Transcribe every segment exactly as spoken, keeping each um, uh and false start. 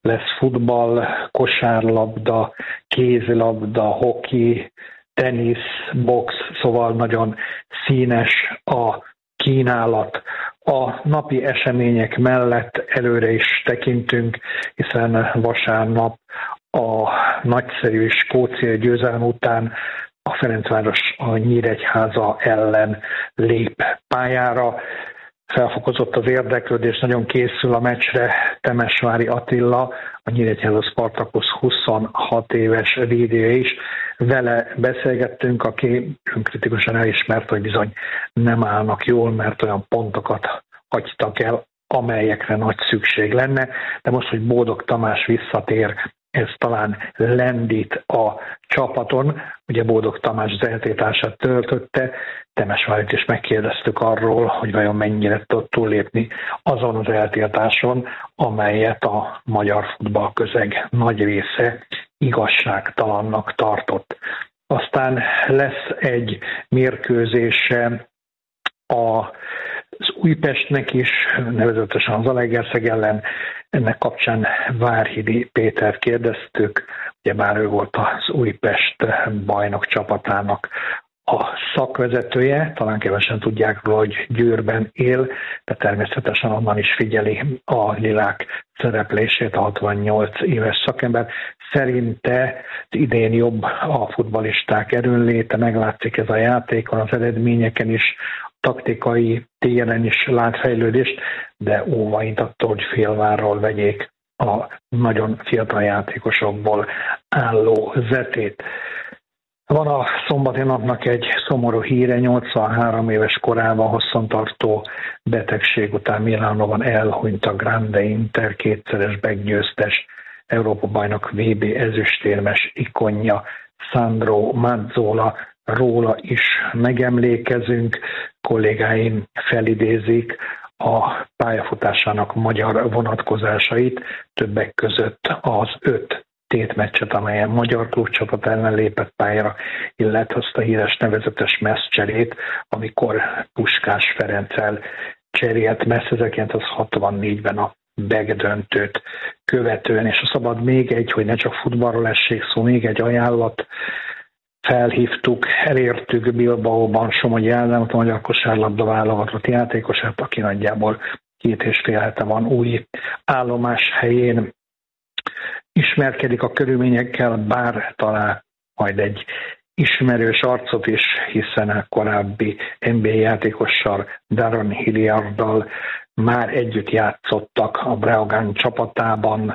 lesz futball, kosárlabda, kézilabda, hoki, tenisz, box, szóval nagyon színes a kínálat. A napi események mellett előre is tekintünk, hiszen vasárnap a nagyszerű skóciai győzelem után a Ferencváros a Nyíregyháza ellen lép pályára. Felfokozott az érdeklődés, nagyon készül a meccsre Temesvári Attila, a Nyíregyháza Spartacus huszonhat éves védője is. Vele beszélgettünk, aki önkritikusan elismert, hogy bizony nem állnak jól, mert olyan pontokat hagytak el, amelyekre nagy szükség lenne. De most, hogy Bódog Tamás visszatér, ez talán lendít a csapaton. Ugye Bódog Tamás az eltiltását töltötte, Temesvárit is megkérdeztük arról, hogy vajon mennyire tud túllépni azon az eltiltáson, amelyet a magyar futballközeg nagy része igazságtalannak tartott. Aztán lesz egy mérkőzése az Újpestnek is, nevezetesen az Zalaegerszeg ellen. Ennek kapcsán Várhidi Pétert kérdeztük, ugyebár ő volt az Újpest bajnok csapatának a szakvezetője, talán kevesen tudják róla, hogy Győrben él, de természetesen onnan is figyeli a lilák szereplését, a hatvannyolc éves szakember. Szerinte idén jobb a futballisták erőnléte, meglátszik ez a játékon, az eredményeken is, taktikai téren is lát fejlődést, de óvaint attól, hogy félvárral vegyék a nagyon fiatal játékosokból álló zetét. Van a szombati napnak egy szomorú híre, nyolcvanhárom éves korában hosszantartó betegség után Milánóban elhunyt a Grande Inter kétszeres meggyőztes Európa-bajnok vé bé ezüstérmes ikonja Sandro Mazzola. Róla is megemlékezünk, kollégáim felidézik a pályafutásának magyar vonatkozásait, többek között az öt tétmeccset, amelyen magyar klubcsapat ellen lépett pályára, illetve azt a híres nevezetes messzcserét, amikor Puskás Ferenccel cserélt messz ezerkilencszázhatvannégyben a begdöntőt követően, és a szabad még egy, hogy ne csak futballról essék szó, még egy ajánlat. Felhívtuk, elértük Bilbaóban Somogyi Ádámot, a magyar kosárlabda válogatott játékosát, aki nagyjából két és fél hete van új állomás helyén. Ismerkedik a körülményekkel, bár talán majd egy ismerős arcot is, hiszen a korábbi en bé á játékossal, Darren Hilliarddal már együtt játszottak a Breogán csapatában.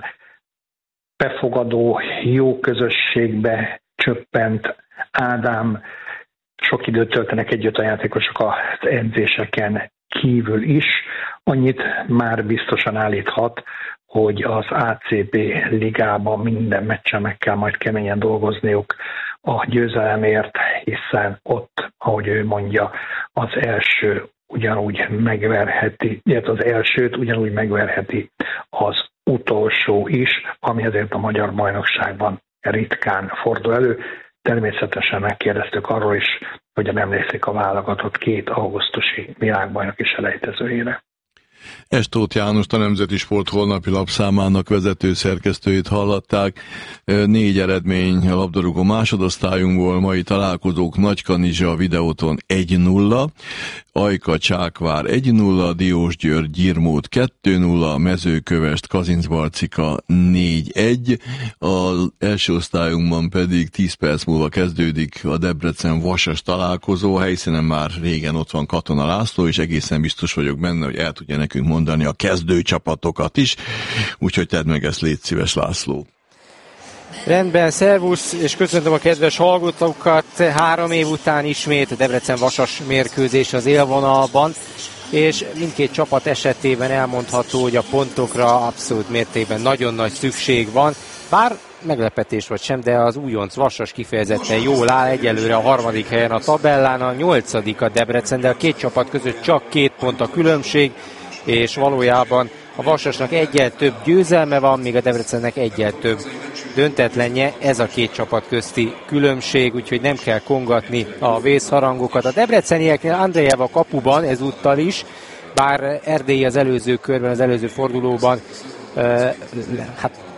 Befogadó, jó közösségbe csöppent Ádám, sok időt töltenek együtt a játékosok az edzéseken kívül is. Annyit már biztosan állíthat, hogy az á cé bé ligában minden meccsen meg kell majd keményen dolgozniuk a győzelemért, hiszen ott, ahogy ő mondja, az első ugyanúgy megverheti, illetve az elsőt ugyanúgy megverheti az utolsó is, ami azért a magyar bajnokságban ritkán fordul elő. Természetesen megkérdeztük arról is, hogyan emlékszik a válogatott két augusztusi világbajnoki selejtezőjére. Estóth Jánost, a Nemzeti Sport holnapi lapszámának vezető szerkesztőjét hallották. Négy eredmény a labdarúgó másodosztályunkból, mai találkozók: Nagykanizsa Videóton egy nulla, Ajka Csákvár egy nulla, Diósgyőr Gyirmót kettő nulla, Mezőkövesd Kazincbarcika négy egy, az első osztályunkban pedig tíz perc múlva kezdődik a Debrecen Vasas találkozó. Helyszínen már régen ott van Katona László, és egészen biztos vagyok benne, hogy el tudja nekünk mondani a kezdőcsapatokat is, úgyhogy tedd meg ezt, légy szíves, László. Rendben, szervusz, és köszöntöm a kedves hallgatókat. Három év után ismét Debrecen Vasas mérkőzés az élvonalban, és mindkét csapat esetében elmondható, hogy a pontokra abszolút mértékben nagyon nagy szükség van. Bár meglepetés vagy sem, de az újonc Vasas kifejezetten jól áll, egyelőre a harmadik helyen a tabellán, a nyolcadik a Debrecen, de a két csapat között csak két pont a különbség, és valójában a Vasasnak egyel több győzelme van, míg a Debrecennek egyel több döntetlenje. Ez a két csapat közti különbség, úgyhogy nem kell kongatni a vészharangokat. A debrecenieknél Andrejev a kapuban ezúttal is, bár Erdélyi az előző körben, az előző fordulóban uh, hát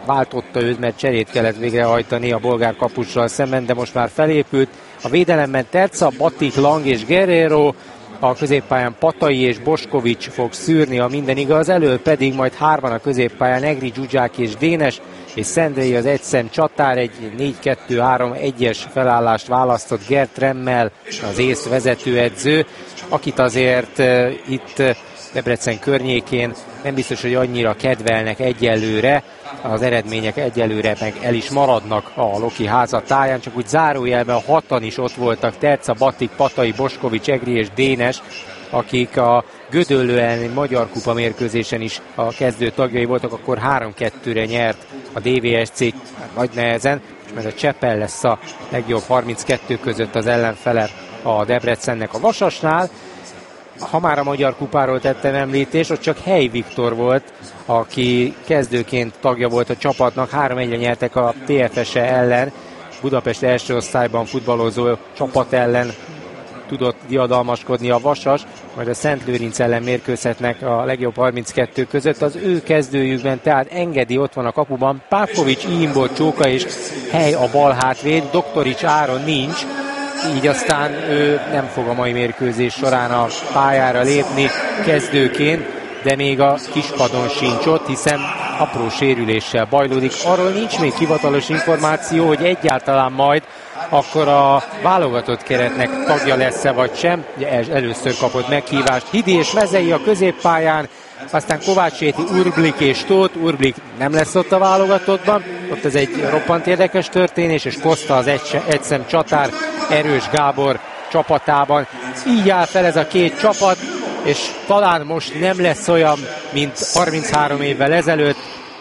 váltotta őt, mert cserét kellett végrehajtani a bolgár kapussal szemben, de most már felépült. A védelemben Terca, Batik, Lang és Guerrero, a középpályán Patai és Boskovics fog szűrni, ha minden igaz, elől pedig majd hárman a középpályán Egri, Zsuzsák és Dénes, és Szendrei az egyszem csatár, egy négy kettő három egyes felállást választott Gert Remmel, az ész vezetőedző, akit azért uh, itt Debrecen környékén nem biztos, hogy annyira kedvelnek egyelőre, az eredmények egyelőre meg el is maradnak a Loki házatáján, csak úgy zárójelben hatan is ott voltak, Terca, Batik, Patai, Boskovics, Egri és Dénes, akik a Gödöllő elleni Magyar Kupa mérkőzésen is a kezdő tagjai voltak, akkor három kettőre nyert a dé vé es cé nagy nehezen, és majd a Csepel lesz a legjobb harminckettő között az ellenfele a Debrecennek a Vasasnál. Ha már a Magyar Kupáról tettem említést, ott csak Hely Viktor volt, aki kezdőként tagja volt a csapatnak, három egyre nyertek a té ef es-e ellen, Budapest első osztályban futballozó csapat ellen tudott diadalmaskodni a Vasas, majd a Szent Lőrinc ellen mérkőzhetnek a legjobb harminckettő között. Az ő kezdőjükben tehát Engedi ott van a kapuban, Pávkovics, Imbol, Csóka és Hely a bal hátvéd, Doktorics Áron nincs, így aztán ő nem fog a mai mérkőzés során a pályára lépni kezdőként, de még a kispadon sincs ott, hiszen apró sérüléssel bajlódik. Arról nincs még hivatalos információ, hogy egyáltalán majd akkor a válogatott keretnek tagja lesz-e vagy sem. Ugye először kapott meghívást Hidi és Mezei a középpályán, aztán Kovácséti, Urblik és Tóth. Urblik nem lesz ott a válogatottban, ott ez egy roppant érdekes történés, és Koszta az egyszem csatár Erős Gábor csapatában. Így áll fel ez a két csapat, és talán most nem lesz olyan, mint harminchárom évvel ezelőtt.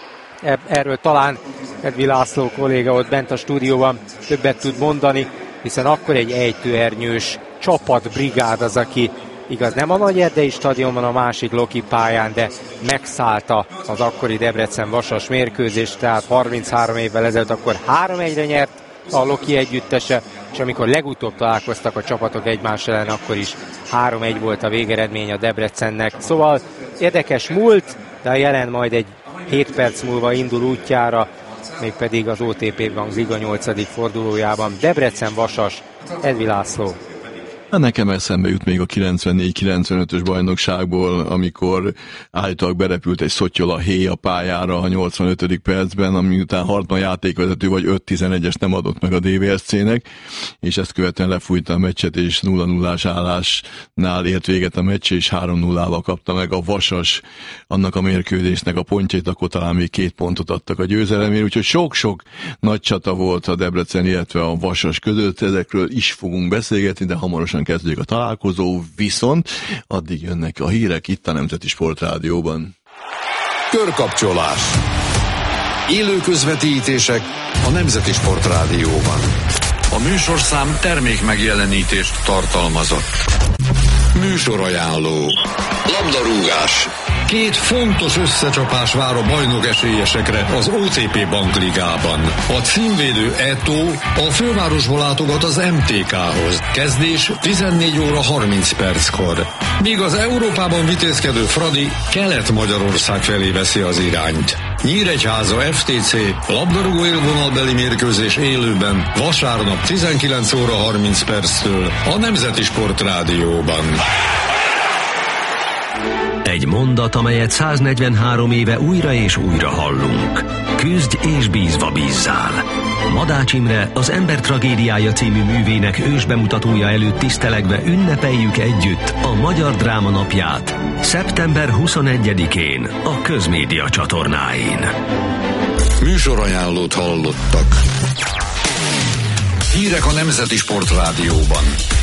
Erről talán Edvi László kolléga ott bent a stúdióban többet tud mondani, hiszen akkor egy ejtőernyős csapatbrigád az, aki igaz nem a Nagy Erdei stadionban, a másik Loki pályán, de megszállta az akkori Debrecen-Vasas mérkőzést, tehát harminchárom évvel ezelőtt akkor három egyre nyert a Loki együttese, és amikor legutóbb találkoztak a csapatok egymás ellen, akkor is három egy volt a végeredmény a Debrecennek. Szóval érdekes múlt, de a jelen majd egy hét perc múlva indul útjára, mégpedig az o té pé Bank Liga nyolcadik fordulójában. Debrecen-Vasas, Edvi László. Nekem eszembe jut még a kilencvennégy kilencvenötös bajnokságból, amikor állítólag berepült egy Szotyola Héj a pályára a nyolcvanötödik percben, ami után Hartman játékvezető vagy öt tizenegyes nem adott meg a dé vé es cé-nek, és ezt követően lefújta a meccset, és nulla nullás állásnál ért véget a meccs, és három nullával kapta meg a Vasas annak a mérkőzésnek a pontjait, akkor talán még két pontot adtak a győzelemért, úgyhogy sok-sok nagy csata volt a Debrecen, illetve a Vasas között, ezekről is fogunk beszélgetni, de hamarosan kezdődik a találkozó, viszont addig jönnek a hírek itt a Nemzeti Sportrádióban. Körkapcsolás. Élő közvetítések a Nemzeti Sportrádióban. A műsorszám termék megjelenítést tartalmazott. Műsorajánló. Labdarúgás. Két fontos összecsapás vár a bajnok esélyesekre az o té pé Bank Ligában. A címvédő Eto a fővárosból látogat az em té ká-hoz. Kezdés tizennégy óra harminc perckor. Míg az Európában vitézkedő Fradi Kelet-Magyarország felé veszi az irányt. Nyíregyháza ef té cé labdarúgó élvonalbeli mérkőzés élőben vasárnap tizenkilenc óra harminc perctől a Nemzeti Sportrádióban. Egy mondat, amelyet száznegyvenhárom éve újra és újra hallunk. Küzdj és bízva bízzál. Madács Imre az Ember tragédiája című művének ősbemutatója előtt tisztelegve ünnepeljük együtt a Magyar Dráma Napját szeptember huszonegyedikén a Közmédia csatornáin. Műsorajánlót hallottak. Hírek a Nemzeti Sportrádióban.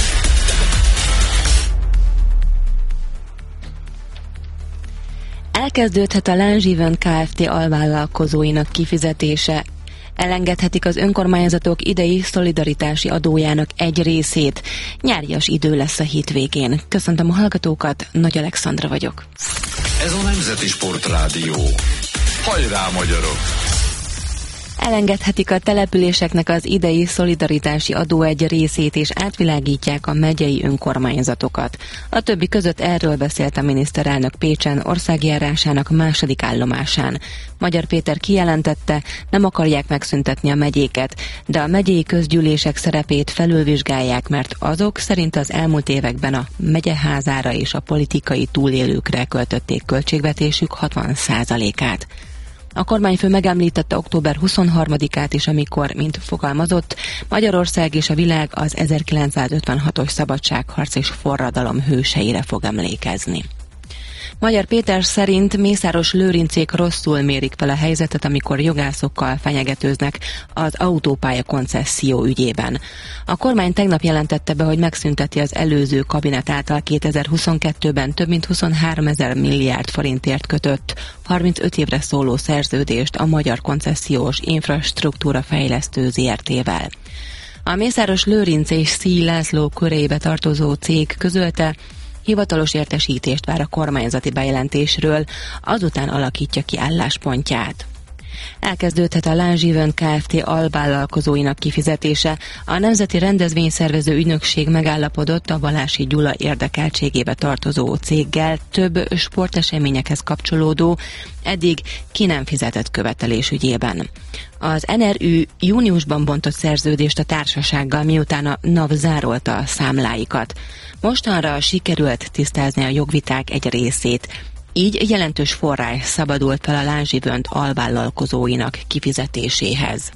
Elkezdődhet a Lánzsívön Kft. Alvállalkozóinak kifizetése. Elengedhetik az önkormányzatok idei szolidaritási adójának egy részét. Nyárias idő lesz a hétvégén. Köszöntöm a hallgatókat, Nagy Alexandra vagyok. Ez a Nemzeti Sportrádió. Hajrá, magyarok! Elengedhetik a településeknek az idei szolidaritási adó egy részét, és átvilágítják a megyei önkormányzatokat. A többi között erről beszélt a miniszterelnök Pécsen országjárásának második állomásán. Magyar Péter kijelentette, nem akarják megszüntetni a megyéket, de a megyei közgyűlések szerepét felülvizsgálják, mert azok szerint az elmúlt években a megyeházára és a politikai túlélőkre költötték költségvetésük hatvan százalékát. A kormányfő megemlítette október huszonharmadikát is, amikor, mint fogalmazott, Magyarország és a világ az ezerkilencszázötvenhatos szabadságharc és forradalom hőseire fog emlékezni. Magyar Péter szerint Mészáros Lőrincék rosszul mérik fel a helyzetet, amikor jogászokkal fenyegetőznek az autópálya koncesszió ügyében. A kormány tegnap jelentette be, hogy megszünteti az előző kabinet által kétezer-huszonkettőben több mint huszonháromezer milliárd forintért kötött harmincöt évre szóló szerződést a Magyar Koncesziós Infrastruktúra Fejlesztő zé er té-vel. A Mészáros Lőrinc és Szíj László körébe tartozó cég közölte, hivatalos értesítést vár a kormányzati bejelentésről, azután alakítja ki álláspontját. Elkezdődhet a Lázs Event Kft. Alvállalkozóinak kifizetése. A Nemzeti Rendezvényszervező Ügynökség megállapodott a Balási Gyula érdekeltségébe tartozó céggel több sporteseményekhez kapcsolódó, eddig ki nem fizetett követelés ügyében. Az en er ü júniusban bontott szerződést a társasággal, miután a NAV zárolta a számláikat. Mostanra sikerült tisztázni a jogviták egy részét. Így jelentős forrás szabadult fel a Lázs Event alvállalkozóinak kifizetéséhez.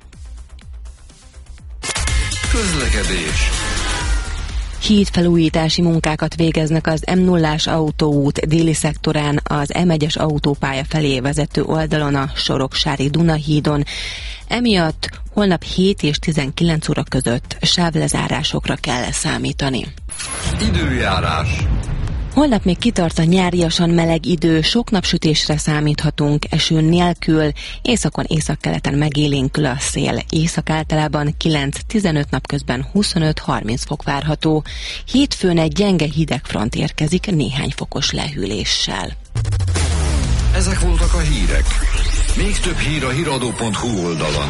Közlekedés. Hídfelújítási munkákat végeznek az em nullás autóút déli szektorán, az em egyes autópálya felé vezető oldalon, a Soroksári Dunahídon. Emiatt holnap hét és tizenkilenc óra között sávlezárásokra kell számítani. Időjárás. Holnap még kitart a nyáriasan meleg idő, sok napsütésre számíthatunk, eső nélkül, északon északkeleten megélénkül a szél. Észak általában kilenc-tizenöt, napközben huszonöt-harminc fok várható. Hétfőn egy gyenge hidegfront érkezik néhány fokos lehűléssel. Ezek voltak a hírek. Még több hír a híradó pont hu oldalon.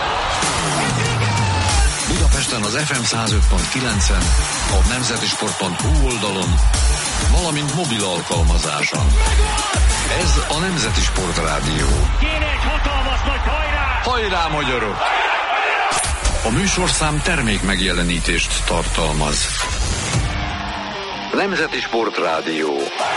Budapesten az ef em száz öt pont kilencen, a nemzetisport pont hu oldalon, valamint mobil alkalmazáson. Ez a Nemzeti Sport Rádió. Kéne egy hatalmas nagy hajrá! Hajrá, magyarok! A műsorszám termék megjelenítést tartalmaz. Nemzeti Sport Rádió.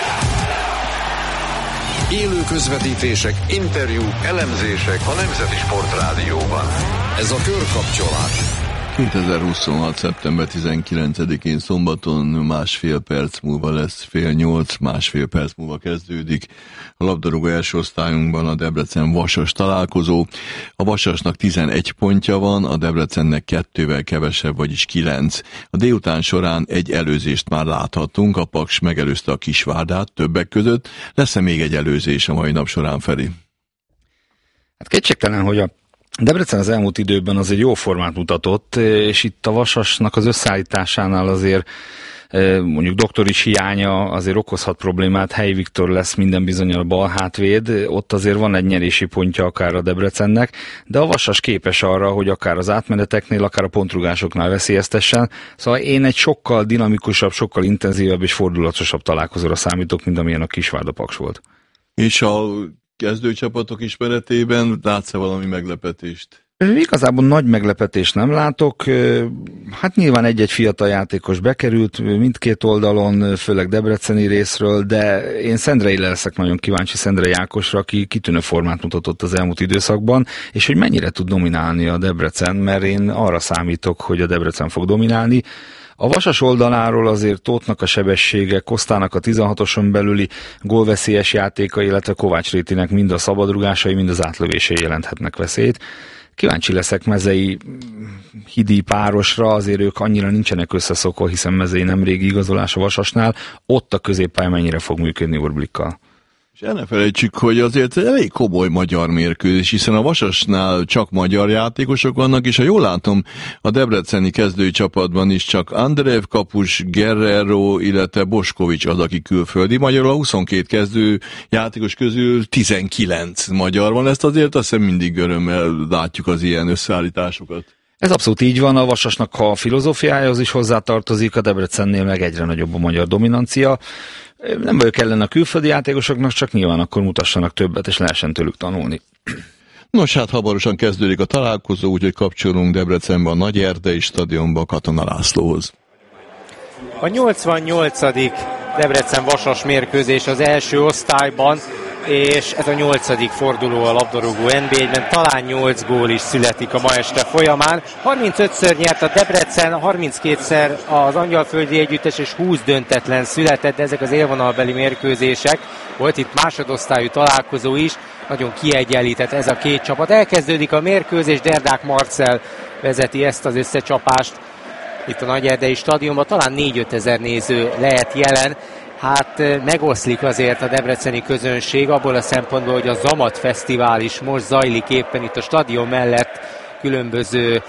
Élő közvetítések, interjúk, elemzések a Nemzeti Sport Rádióban. Ez a körkapcsolás. kétezer-huszonhat. szeptember tizenkilencedikén szombaton másfél perc múlva lesz fél nyolc, másfél perc múlva kezdődik a labdarúgó első osztályunkban a Debrecen-Vasas találkozó. A Vasasnak tizenegy pontja van, a Debrecennek kettővel kevesebb, vagyis kilenc. A délután során egy előzést már láthattunk, a Paks megelőzte a Kisvárdát többek között. Lesz-e még egy előzés a mai nap során, Feri? Hát kétségtelen, hogy a Debrecen az elmúlt időben azért jó formát mutatott, és itt a Vasasnak az összeállításánál azért mondjuk Doktorics hiánya azért okozhat problémát. Helyi Viktor lesz minden bizonnyal bal hátvéd, ott azért van egy nyerési pontja akár a Debrecennek, de a Vasas képes arra, hogy akár az átmeneteknél, akár a pontrugásoknál veszélyeztessen. Szóval én egy sokkal dinamikusabb, sokkal intenzívebb és fordulatosabb találkozóra számítok, mint amilyen a Kisvárda Paks volt. És a kezdőcsapatok ismeretében látsz-e valami meglepetést? Igazából nagy meglepetést nem látok. Hát nyilván egy-egy fiatal játékos bekerült mindkét oldalon, főleg debreceni részről, de én Szendrei leszek nagyon kíváncsi, Szendrei Ákosra, aki kitűnő formát mutatott az elmúlt időszakban, és hogy mennyire tud dominálni a Debrecen, mert én arra számítok, hogy a Debrecen fog dominálni. A Vasas oldaláról azért Tóthnak a sebessége, Kosztának a tizenhatoson belüli gólveszélyes játéka, illetve Kovács Rétinek mind a szabadrugásai, mind az átlövései jelenthetnek veszélyt. Kíváncsi leszek Mezei Hidi párosra, azért ők annyira nincsenek összeszokva, hiszen Mezei nem régi igazolás a Vasasnál, ott a középpálya mennyire fog működni Orblikkal. És el ne felejtsük, hogy azért elég komoly magyar mérkőzés, hiszen a Vasasnál csak magyar játékosok vannak, és ha jól látom, a debreceni kezdői csapatban is csak Andreev kapus, Guerrero, illetve Boskovics az, aki külföldi. Magyarul a huszonkét kezdő játékos közül tizenkilenc magyar van. Ezt azért azt hiszem mindig örömmel látjuk az ilyen összeállításokat. Ez abszolút így van, a Vasasnak a filozófiájához is hozzátartozik, a Debrecennél meg egyre nagyobb a magyar dominancia. Nem vagyok ellen a külföldi játékosoknak, csak nyilván akkor mutassanak többet, és lehessen tőlük tanulni. Nos, hát hamarosan kezdődik a találkozó, úgyhogy kapcsolunk Debrecenbe a Nagy Erdei stadionba Katona Lászlóhoz. A nyolcvannyolcadik Debrecen-Vasas mérkőzés az első osztályban, és ez a nyolcadik forduló a labdarúgó en bé egyben, talán nyolc gól is születik a ma este folyamán. harmincötször nyert a Debrecen, harminckétszer az Angyalföldi Együttes, és húsz döntetlen született, de ezek az élvonalbeli mérkőzések. Volt itt másodosztályú találkozó is, nagyon kiegyenlített ez a két csapat. Elkezdődik a mérkőzés, Derdák Marcell vezeti ezt az összecsapást itt a Nagyerdei stadionban, talán négy-öt ezer néző lehet jelen. Hát megoszlik azért a debreceni közönség abból a szempontból, hogy a Zamat Fesztivál is most zajlik éppen itt a stadion mellett, különböző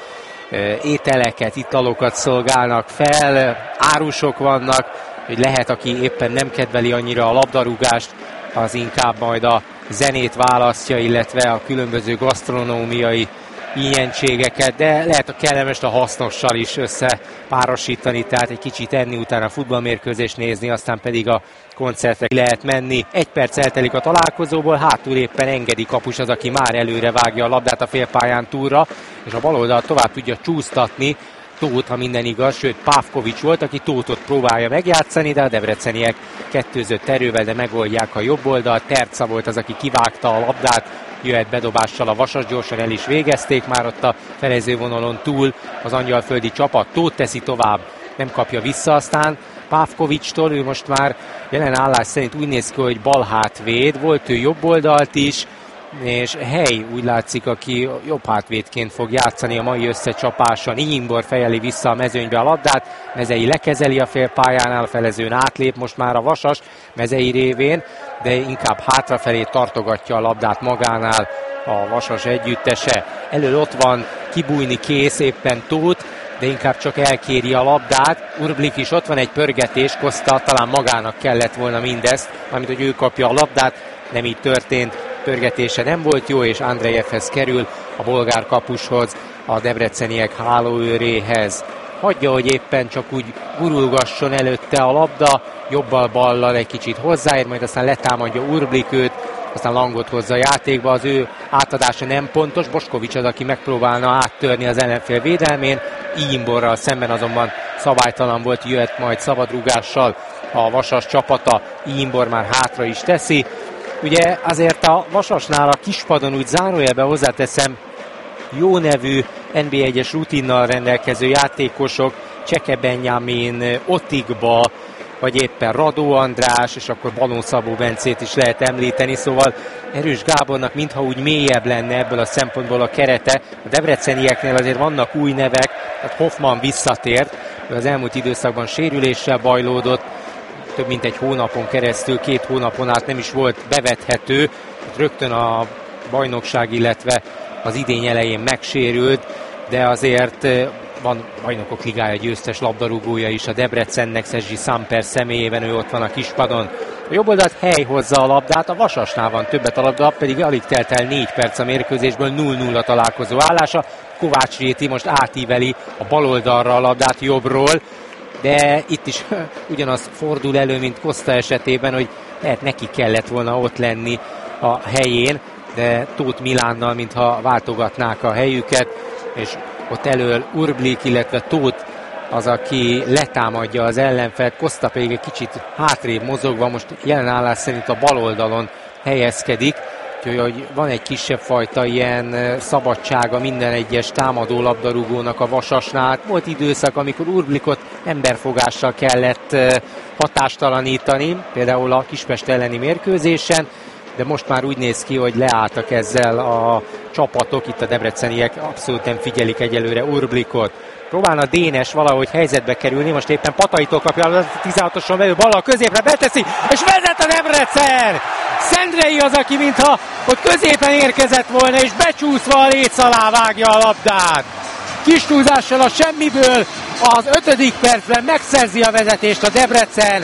ételeket, italokat szolgálnak fel, árusok vannak, hogy lehet, aki éppen nem kedveli annyira a labdarúgást, az inkább majd a zenét választja, illetve a különböző gasztronómiai ilyenségeket, de lehet a kellemes a hasznossal is összepárosítani, tehát egy kicsit enni, utána a futballmérkőzést nézni, aztán pedig a koncertre lehet menni. Egy perc eltelik a találkozóból, hátul éppen Engedi kapus az, aki már előre vágja a labdát a félpályán túlra, és a bal oldalt tovább tudja csúsztatni Tóth, ha minden igaz, sőt Pávkovics volt, aki Tóthot próbálja megjátszani, de a debreceniek kettőzött erővel, de megoldják a jobb oldalt. Terca volt az, aki kivágta a labdát, jöhet bedobással a Vasas, gyorsan el is végezték már ott a felezővonalon túl az angyalföldi csapat. Tóth teszi tovább, nem kapja vissza, aztán Pávkovicstól, ő most már jelen állás szerint úgy néz ki, hogy bal hátvéd, volt ő jobb oldalt is, és Hely úgy látszik, aki jobb hátvédként fog játszani a mai összecsapáson. Ihimbor fejeli vissza a mezőnybe a labdát, Mezei lekezeli a félpályánál, a felezőn átlép most már a Vasas Mezei révén, de inkább hátrafelé tartogatja a labdát magánál a Vasas együttese. Elől ott van, kibújni kész éppen Tóth, de inkább csak elkéri a labdát. Urblik is ott van, egy pörgetés, Koszta talán magának kellett volna mindezt, mármint hogy ő kapja a labdát, nem így történt. Pörgetése nem volt jó, és Andrejevhez kerül, a bolgár kapushoz, a debreceniek hálóőréhez. Hagyja, hogy éppen csak úgy gurulgasson előtte a labda, jobbal-ballal egy kicsit hozzáér, majd aztán letámadja Urblik őt, aztán Langot hozza a játékba, az ő átadása nem pontos, Boskovics az, aki megpróbálna áttörni az ellenfél védelmén, Ihimborral szemben azonban szabálytalan volt, jöhet majd szabadrúgással a Vasas csapata, Ihimbor már hátra is teszi. Ugye azért a Vasasnál a kispadon úgy zárójelben hozzáteszem, jó nevű en bé egyes rutinnal rendelkező játékosok, Cseke Benjamin, Otigba, vagy éppen Radó András, és akkor Balon Szabó Bencét is lehet említeni, szóval Erős Gábornak mintha úgy mélyebb lenne ebből a szempontból a kerete. A debrecenieknél azért vannak új nevek, tehát Hoffman visszatért, ő az elmúlt időszakban sérüléssel bajlódott, több mint egy hónapon keresztül, két hónapon át nem is volt bevethető, rögtön a bajnokság, illetve az idény elején megsérült, de azért van Bajnokok Ligája győztes labdarúgója is a Debrecennek, Szezsi Samper személyében, ő ott van a kispadon. A jobb oldalt Hely hozza a labdát, a Vasasnál van többet a labda, pedig alig telt el négy perc a mérkőzésből, nulla nulla találkozó állása. Kovács Réti most átíveli a bal oldalra a labdát jobbról, de itt is ugyanaz fordul elő, mint Koszta esetében, hogy lehet neki kellett volna ott lenni a helyén, de Tóth Milánnal, mintha váltogatnák a helyüket, és ott elől Urblik, illetve Tóth az, aki letámadja az ellenfelt, Koszta pedig egy kicsit hátrébb mozogva, most jelen állás szerint a bal oldalon helyezkedik, úgyhogy van egy kisebb fajta ilyen szabadsága minden egyes támadó labdarúgónak a Vasasnál. Volt időszak, amikor Urblikot emberfogással kellett hatástalanítani, például a Kispest elleni mérkőzésen, de most már úgy néz ki, hogy leálltak ezzel a csapatok, itt a debreceniek abszolút nem figyelik egyelőre Urblikot. Próbálna Dénes valahogy helyzetbe kerülni, most éppen Pataitól kapja a tizenhatoson belül, balla a középre beteszi, és vezet a Debrecen! Szendrei az, aki mintha ott középen érkezett volna, és becsúszva a léc alá vágja a labdát. Kis túlzással a semmiből az ötödik percben megszerzi a vezetést a Debrecen.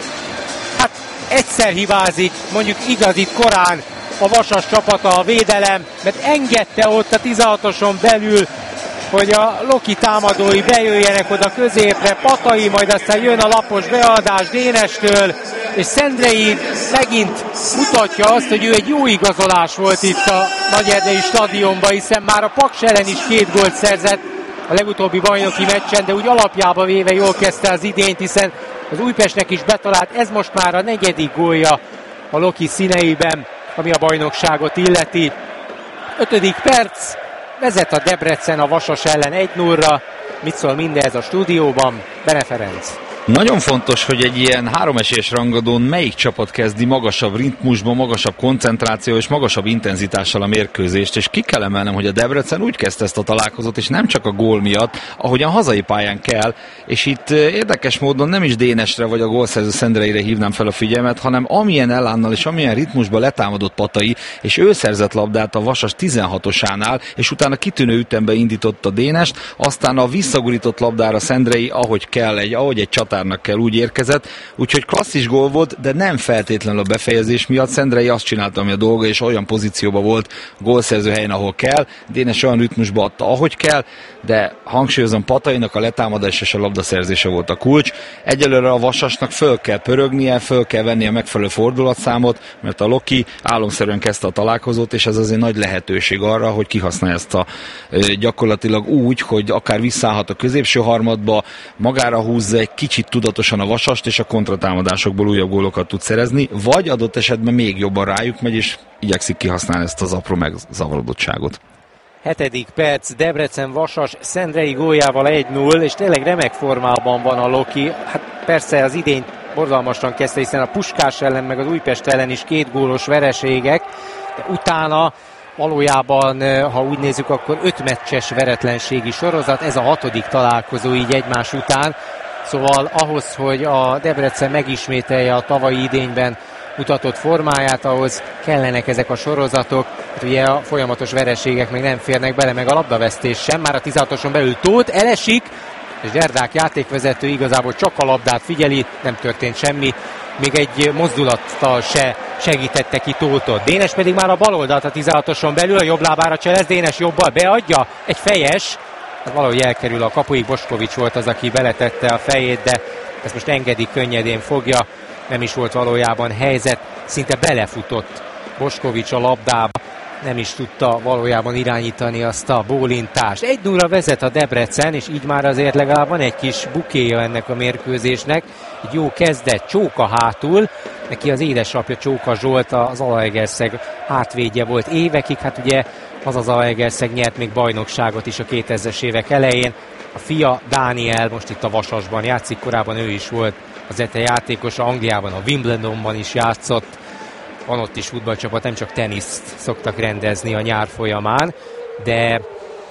Hát egyszer hibázik, mondjuk igazit korán a Vasas csapata, a védelem, mert engedte ott a tizenhatoson belül, hogy a Loki támadói bejöjjenek oda középre, Patai, majd aztán jön a lapos beadás Dénestől, és Szendrei megint mutatja azt, hogy ő egy jó igazolás volt itt a Nagyerdei stadionban, hiszen már a Paks ellen is két gólt szerzett a legutóbbi bajnoki meccsen, de úgy alapjába véve jól kezdte az idényt, hiszen az Újpestnek is betalált, ez most már a negyedik gólja a Loki színeiben, ami a bajnokságot illeti. Ötödik perc, vezet a Debrecen a Vasas ellen egy nullra. Mit szól mindez a stúdióban? Bene Ferenc. Nagyon fontos, hogy egy ilyen háromesélyes rangadón melyik csapat kezdi magasabb ritmusban, magasabb koncentráció és magasabb intenzitással a mérkőzést, és ki kell emelnem, hogy a Debrecen úgy kezdte ezt a találkozót, és nem csak a gól miatt, ahogyan hazai pályán kell, és itt érdekes módon nem is Dénesre vagy a gólszerző Szendreire hívnám fel a figyelmet, hanem amilyen elánnal és amilyen ritmusban letámadott Patai, és ő szerzett labdát a Vasas tizenhatosánál, és utána kitűnő ütembe indította Dénest, aztán a visszagurított labdára Szendrei, ahogy kell, egy, ahogy egy csatárnak kell, úgy érkezett, úgyhogy klasszis gól volt, de nem feltétlenül a befejezés miatt. Szendrei azt csinálta, ami a dolga, és olyan pozícióban volt gólszerző helyen, ahol kell. Dénes olyan ritmusba adta, ahogy kell, de hangsúlyozom, Patainak a letámadás és a labdaszerzése volt a kulcs. Egyelőre a Vasasnak föl kell pörögnie, föl kell vennie a megfelelő fordulatszámot, mert a Loki álomszerűen kezdte a találkozót, és ez azért nagy lehetőség arra, hogy kihasználja ezt a gyakorlatilag úgy, hogy akár visszaállhat a középső harmadba, magára húzza egy kicsit tudatosan a Vasast, és a kontratámadásokból újabb gólokat tud szerezni, vagy adott esetben még jobban rájuk megy, és igyekszik kihasználni ezt az apró megzavarodottságot. Hetedik perc, Debrecen Vasas Szendrei góljával egy null, és tényleg remek formában van a Loki. Hát persze az idény borzalmasan kezdte, hiszen a Puskás ellen, meg az Újpest ellen is két gólos vereségek, de utána valójában, ha úgy nézzük, akkor öt meccses veretlenségi sorozat, ez a hatodik találkozó így egymás után. Szóval ahhoz, hogy a Debrecen megismételje a tavalyi idényben mutatott formáját, ahhoz kellenek ezek a sorozatok. Hát ugye a folyamatos vereségek meg nem férnek bele, meg a labdavesztés sem. Már a tizenhatoson belül Tóth elesik, és Gyerdák játékvezető igazából csak a labdát figyeli, nem történt semmi. Még egy mozdulattal se segítette ki Tóthot. Dénes pedig már a bal oldalt a tizenhatoson belül, a jobb lábára cselez, Dénes jobbal beadja, egy fejes, hát valahogy elkerül a kapuig, Boskovics volt az, aki beletette a fejét, de ezt most engedi, könnyedén fogja, nem is volt valójában helyzet, szinte belefutott Boskovics a labdába, nem is tudta valójában irányítani azt a bólintást. egy nullra vezet a Debrecen, és így már azért legalább van egy kis bukéja ennek a mérkőzésnek. Egy jó kezdet, Csóka hátul, neki az édesapja Csóka Zsolt, az Zalaegerszeg hátvédje volt évekig, hát ugye az az Zalaegerszeg nyert még bajnokságot is a kétezres évek elején. A fia Dániel most itt a Vasasban játszik, korábban ő is volt az E T E játékosa, Angliában, a Wimbledonban is játszott. Van ott is futballcsapat, nem csak teniszt szoktak rendezni a nyár folyamán, de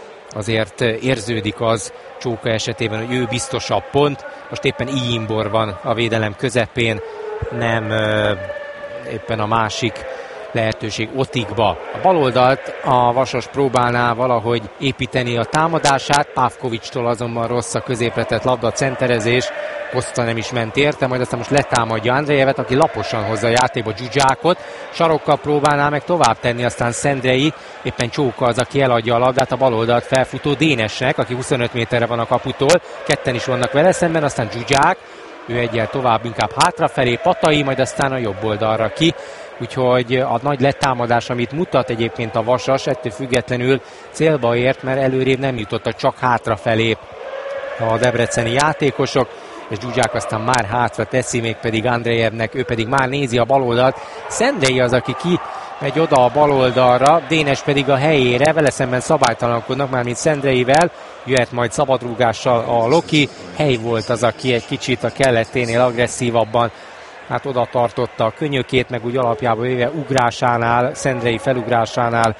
azért érződik az Csóka esetében, hogy ő biztosabb pont. Most éppen Ijimbor van a védelem közepén, nem ö, éppen a másik lehetőség Otikba. A baloldalt a Vasas próbálná valahogy építeni a támadását, Pávkovicstól azonban rossz a középletett labda centerezés, Koszta nem is ment érte, majd aztán most letámadja Andrejevet, aki laposan hozza a játékba Zsuzsákot, sarokkal próbálná meg tovább tenni, aztán Szendrei, éppen Csóka az, aki eladja a labdát a baloldalt felfutó Dénesnek, aki huszonöt méterre van a kaputól, ketten is vannak vele szemben, aztán Zsuzsák, ő egyel tovább inkább hátrafelé, Patai, majd aztán a jobb oldalra ki. Úgyhogy a nagy letámadás, amit mutat egyébként a Vasas, ettől függetlenül célba ért, mert előrébb nem jutottak, csak hátrafelé a debreceni játékosok, és Zsuzsák aztán már hátra teszi, még pedig Andrejevnek, ő pedig már nézi a baloldalt. Szendrei az, aki ki megy oda a baloldalra, Dénes pedig a helyére, vele szemben szabálytalankodnak már, mint Szendreivel, jöhet majd szabadrúgással a Loki, Hely volt az, aki egy kicsit a kelletténél agresszívabban hát oda tartotta a könyökét, meg úgy alapjában véve ugrásánál, szendrei felugrásánál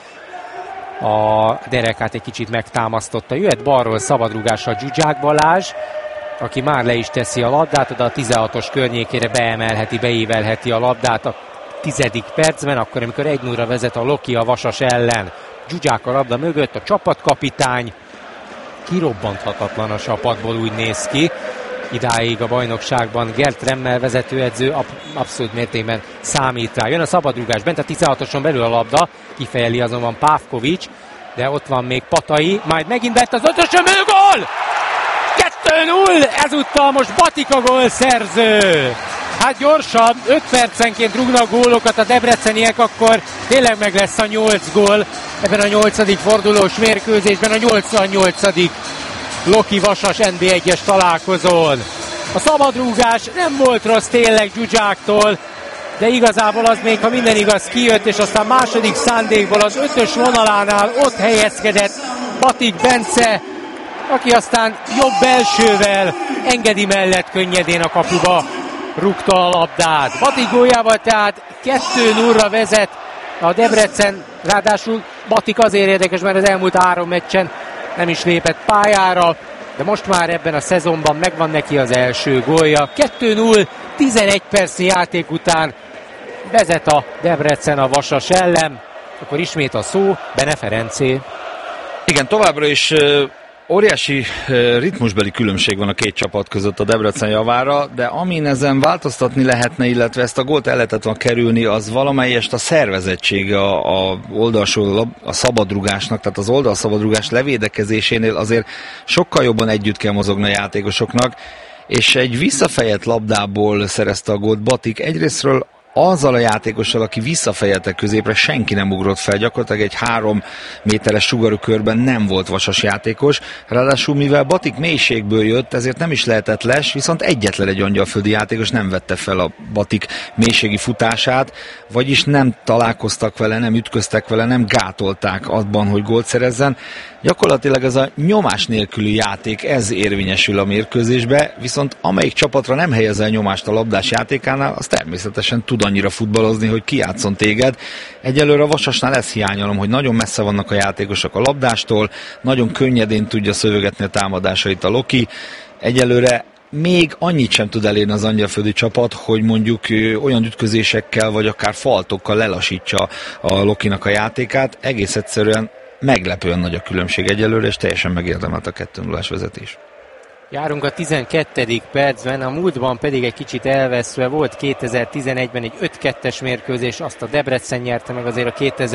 a derekát egy kicsit megtámasztotta. Jöhet balról szabadrúgással Zsuzsák Balázs, aki már le is teszi a labdát, oda a tizenhatos környékére beemelheti, beévelheti a labdát a tizedik percben, akkor amikor egy nullra vezet a Loki a Vasas ellen. Zsuzsák a labda mögött, a csapatkapitány, kirobbanthatatlan a csapatból, úgy néz ki. Idáig a bajnokságban Gert Remmel vezetőedző abszolút mértékben számít rá. Jön a szabadrúgás, bent a tizenhatoson belül a labda, kifejeli azonban Pávkovics, de ott van még Patai, majd megint bent az ötösön belül gól! kettő null, ezúttal most Batika gólszerző. Hát gyorsan, öt percenként rúgnak gólokat a debreceniek, akkor tényleg meg lesz a nyolc gól ebben a nyolcadik fordulós mérkőzésben, a nyolcvannyolcadik Loki Vasas en bé egyes találkozón. A szabadrúgás nem volt rossz tényleg Zsuzsáktól, de igazából az még, ha minden igaz, kijött, és aztán második szándékból az ötös vonalánál ott helyezkedett Batik Bence, aki aztán jobb belsővel Engedi mellett könnyedén a kapuba rúgta a labdát. Batik góljával tehát kettő nullra vezet a Debrecen, ráadásul Batik azért érdekes, mert az elmúlt három meccsen nem is lépett pályára, de most már ebben a szezonban megvan neki az első gólja. kettő null, tizenegy percnyi játék után vezet a Debrecen a Vasas ellen. Akkor ismét a szó Bene Ferencé. Igen, továbbra is óriási ritmusbeli különbség van a két csapat között a Debrecen javára, de amin ezen változtatni lehetne, illetve ezt a gólt el lehetett volna kerülni, az valamelyest a szervezettsége a, a oldalsó a szabadrugásnak, tehát az oldalszabadrugás levédekezésénél azért sokkal jobban együtt kell mozogni a játékosoknak, és egy visszafejelt labdából szerezte a gólt Batik. Egyrésztről azzal a játékossal, aki visszafejelte középre, senki nem ugrott fel, gyakorlatilag egy három méteres sugarú körben nem volt Vasas játékos, ráadásul mivel Batik mélységből jött, ezért nem is lehetett les, viszont egyetlen egy angyalföldi játékos nem vette fel a Batik mélységi futását, vagyis nem találkoztak vele, nem ütköztek vele, nem gátolták abban, hogy gólt szerezzen. Gyakorlatilag ez a nyomás nélküli játék, ez érvényesül a mérkőzésbe, viszont amelyik csapatra nem helyezel nyomást a labdás játékánál, az természetesen tud annyira futballozni, hogy kijátszon téged. Egyelőre a Vasasnál ezt hiányolom, hogy nagyon messze vannak a játékosok a labdástól, nagyon könnyedén tudja szövegetni a támadásait a Loki. Egyelőre még annyit sem tud elérni az angyalföldi csapat, hogy mondjuk olyan ütközésekkel, vagy akár faltokkal lelassítsa a Lokinak a játékát. Egész egyszerűen meglepően nagy a különbség egyelőre, és teljesen megérdemelt a kettő nullás vezetés. Járunk a tizenkettedik percben, a múltban pedig egy kicsit elveszve volt kétezer-tizenegyben egy öt kettes mérkőzés, azt a Debrecen nyerte meg, azért a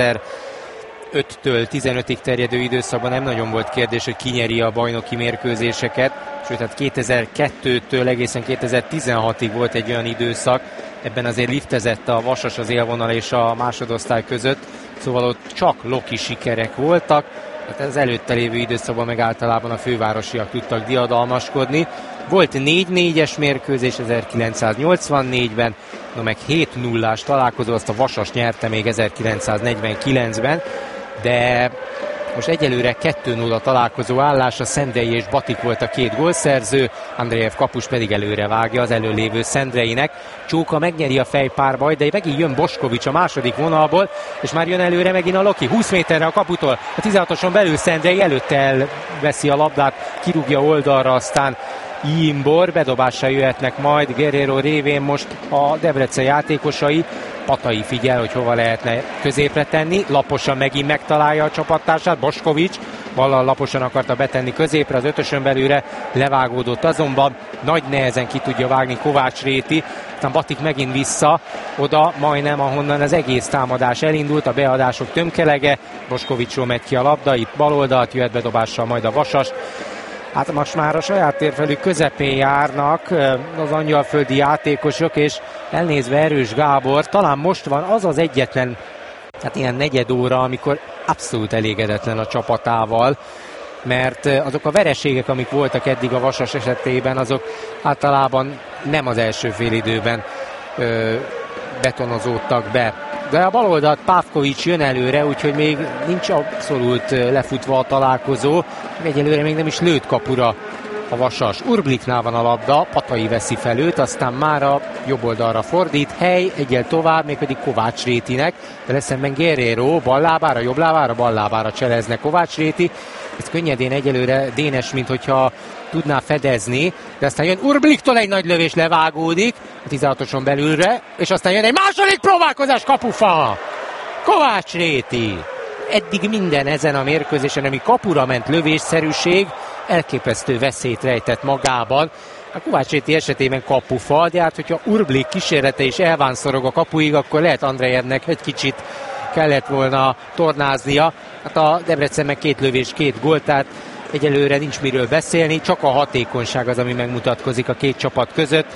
kétezer-öttől tizenötig terjedő időszakban nem nagyon volt kérdés, hogy ki nyeri a bajnoki mérkőzéseket, sőt, hát kétezer-kettőtől egészen kétezer-tizenhatig volt egy olyan időszak, ebben azért liftezett a Vasas az élvonal és a másodosztály között, szóval ott csak Loki sikerek voltak, hát az előtte lévő időszakban meg általában a fővárosiak tudtak diadalmaskodni. Volt négy négyes mérkőzés ezerkilencszáznyolcvannégyben, no meg hét nullás találkozó, azt a Vasas nyerte még ezerkilencszáznegyvenkilencben, de most egyelőre kettő nulla találkozó állás, a Szendrei és Batik volt a két gólszerző, Andrejev kapus pedig előre vágja az előlévő Szendreinek. Csóka megnyeri a fejpárbaj, de megint jön Boskovics a második vonalból, és már jön előre megint a Loki, húsz méterre a kaputól, a tizenhatoson belül Szendrei előtte elveszi a labdát, kirúgja oldalra, aztán Imbor, bedobással jöhetnek majd Guerrero révén most a Debrecen játékosai. Patai figyel, hogy hova lehetne középre tenni, laposan megint megtalálja a csapattársát, Boskovics ballal laposan akarta betenni középre, az ötösön belőle levágódott azonban, nagy nehezen ki tudja vágni Kovács Réti, aztán Batik megint vissza, oda majdnem ahonnan az egész támadás elindult, a beadások tömkelege, Boskovicsról megy ki a labda, itt baloldalt jöhet bedobással majd a Vasas. Hát most már a saját térfelük közepén járnak az angyalföldi játékosok, és elnézve Erős Gábor, talán most van az az egyetlen, hát ilyen negyed óra, amikor abszolút elégedetlen a csapatával, mert azok a vereségek, amik voltak eddig a Vasas esetében, azok általában nem az első félidőben ö, betonozódtak be. De a baloldalt Pávkovics jön előre, úgyhogy még nincs abszolút lefutva a találkozó. Egyelőre még nem is lőtt kapura a Vasas. Urbliknál van a labda, Patai veszi fel őt, aztán már a jobb oldalra fordít, hely, egyel tovább, mégpedig Kovács Rétinek, de lesz szemben Guerrero, ballábára, jobb lábára, ballábára cselezne Kovács Réti. Ez könnyedén egyelőre Dénes, mint hogyha tudná fedezni, de aztán jön Urbliktól egy nagy lövés, levágódik a tizenhatoson belülre, és aztán jön egy második próbálkozás, kapufa! Kovács Réti! Eddig minden ezen a mérkőzésen, ami kapura ment lövésszerűség, elképesztő veszélyt rejtett magában. A Kovács Réti esetében kapufa, de hát hogyha Urblik kísérlete is elvánszorog a kapuig, akkor lehet Andrejevnek egy kicsit kellett volna tornáznia. Hát a Debrecen meg két lövés, két gól, tehát egyelőre nincs miről beszélni, csak a hatékonyság az, ami megmutatkozik a két csapat között,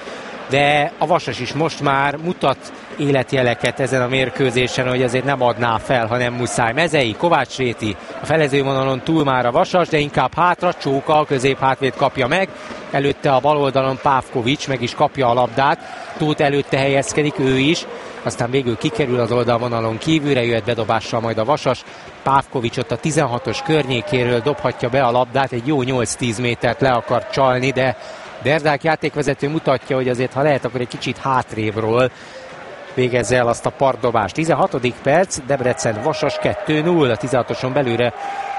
de a Vasas is most már mutat életjeleket ezen a mérkőzésen, hogy azért nem adná fel, ha nem muszáj. Mezei, Kovács Réti, a felezővonalon túl már a Vasas, de inkább hátra, Csóka, a középhátvéd kapja meg, előtte a bal oldalon Pávkovics meg is kapja a labdát, Tóth előtte helyezkedik, ő is, aztán végül kikerül az oldalvonalon kívülre, jöhet bedobással majd a Vasas. Pávkovics ott a tizenhatos környékéről dobhatja be a labdát, egy jó nyolc-tíz métert le akar csalni, de Derdák játékvezető mutatja, hogy azért ha lehet, akkor egy kicsit hátrébről végezze el azt a partdobást. tizenhatodik perc, Debrecen Vasas kettő null, a tizenhatoson belülre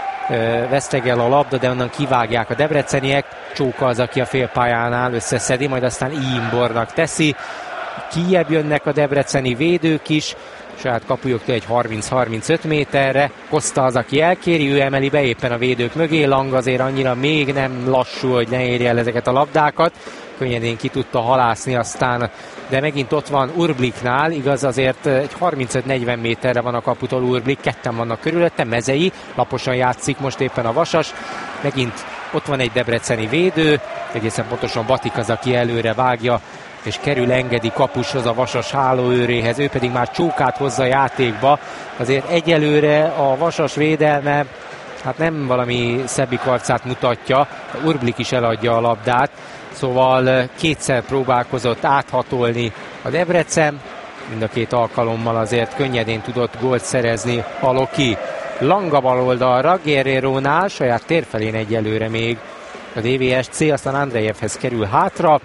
ö, vesztegel a labda, de onnan kivágják a debreceniek. Csóka az, aki a félpályánál összeszedi, majd aztán Imbornak teszi. Kijebb jönnek a debreceni védők is, saját kapujuktól egy harminc-harmincöt méterre. Koszta az, aki elkéri, ő emeli be éppen a védők mögé. Lang azért annyira még nem lassú, hogy ne érje el ezeket a labdákat. Könnyedén ki tudta halászni aztán, de megint ott van Urbliknál, igaz azért egy harmincöt-negyven méterre van a kaputól Urblik, ketten vannak körülötte, Mezei, laposan játszik most éppen a Vasas. Megint ott van egy debreceni védő, egészen pontosan Batik az, aki előre vágja, és kerül, engedi kapushoz, a Vasas hálóőréhez, ő pedig már Csókát hozza játékba. Azért egyelőre a Vasas védelme hát nem valami szebbik arcát mutatja, Urblik is eladja a labdát, szóval kétszer próbálkozott áthatolni a Debrecen, mind a két alkalommal azért könnyedén tudott gólt szerezni a Loki. Langa bal oldalra, Guerrero-nál, saját térfelén egyelőre még a dé vé es cé, aztán Andrejevhez kerül hátra.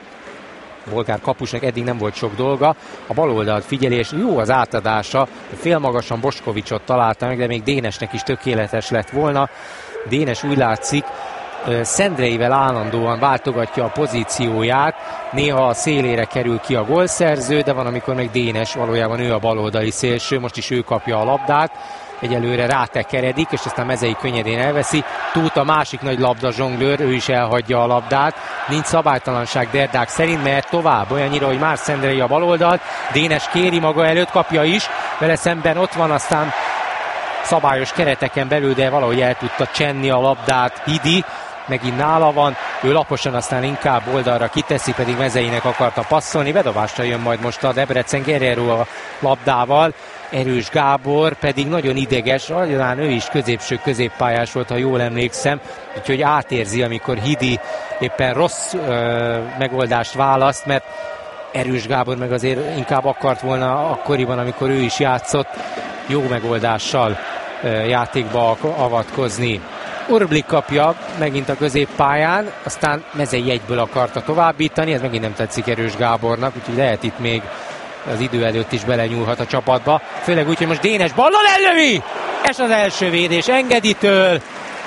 A bolgár kapusnak eddig nem volt sok dolga, a bal oldalt figyeli, és jó az átadása, félmagasan Boskovicsot találta meg, de még Dénesnek is tökéletes lett volna. Dénes úgy látszik, Szendreivel állandóan váltogatja a pozícióját, néha a szélére kerül ki a gólszerző, de van, amikor meg Dénes, valójában ő a baloldali szélső, most is ő kapja a labdát, egyelőre rátekeredik, és aztán Mezei könnyedén elveszi. Tóth a másik nagy labda zsonglőr, ő is elhagyja a labdát. Nincs szabálytalanság Derdák szerint, mert tovább, olyannyira, hogy már Szendrei a baloldalt, Dénes kéri maga előtt, kapja is, vele szemben ott van aztán szabályos kereteken belül, de valahogy el tudta csenni a labdát Hidi, megint nála van, ő laposan aztán inkább oldalra kiteszi, pedig Mezeinek akarta passzolni, bedobásra jön majd most a Debrecen, Guerrero a labdával, Erős Gábor pedig nagyon ideges, talán ő is középső középpályás volt, ha jól emlékszem, úgyhogy átérzi, amikor Hidi éppen rossz ö, megoldást választ, mert Erős Gábor meg azért inkább akart volna akkoriban, amikor ő is játszott, jó megoldással ö, játékba avatkozni. Urblik kapja megint a középpályán, aztán Mezei egyből akarta továbbítani, ez megint nem tetszik Erős Gábornak, úgyhogy lehet itt még az idő előtt is belenyúlhat a csapatba. Főleg úgy, hogy most Dénes ballal ellövi! És az első védés Engeditől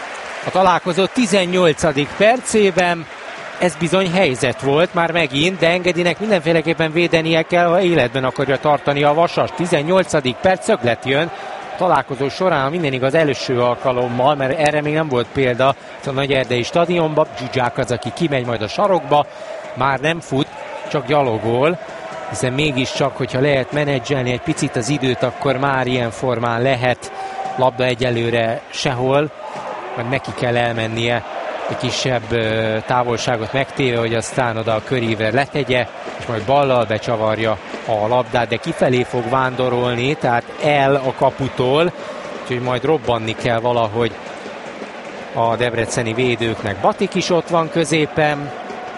a találkozó tizennyolcadik percében. Ez bizony helyzet volt már megint, de Engedinek mindenféleképpen védenie kell, ha életben akarja tartani a Vasas. tizennyolcadik perc, szöglet jön. Találkozó során minden igaz első alkalommal, mert erre még nem volt példa a Nagyerdei stadionban. Zsuzsák az, aki kimegy majd a sarokba, már nem fut, csak gyalogol, hiszen mégiscsak, hogyha lehet menedzselni egy picit az időt, akkor már ilyen formán lehet, labda egyelőre sehol, mert neki kell elmennie egy kisebb távolságot megtéve, hogy aztán oda a körívre letegye, és majd ballal becsavarja a labdát, de kifelé fog vándorolni, tehát el a kaputól, úgyhogy majd robbanni kell valahogy a debreceni védőknek. Batik is ott van középen,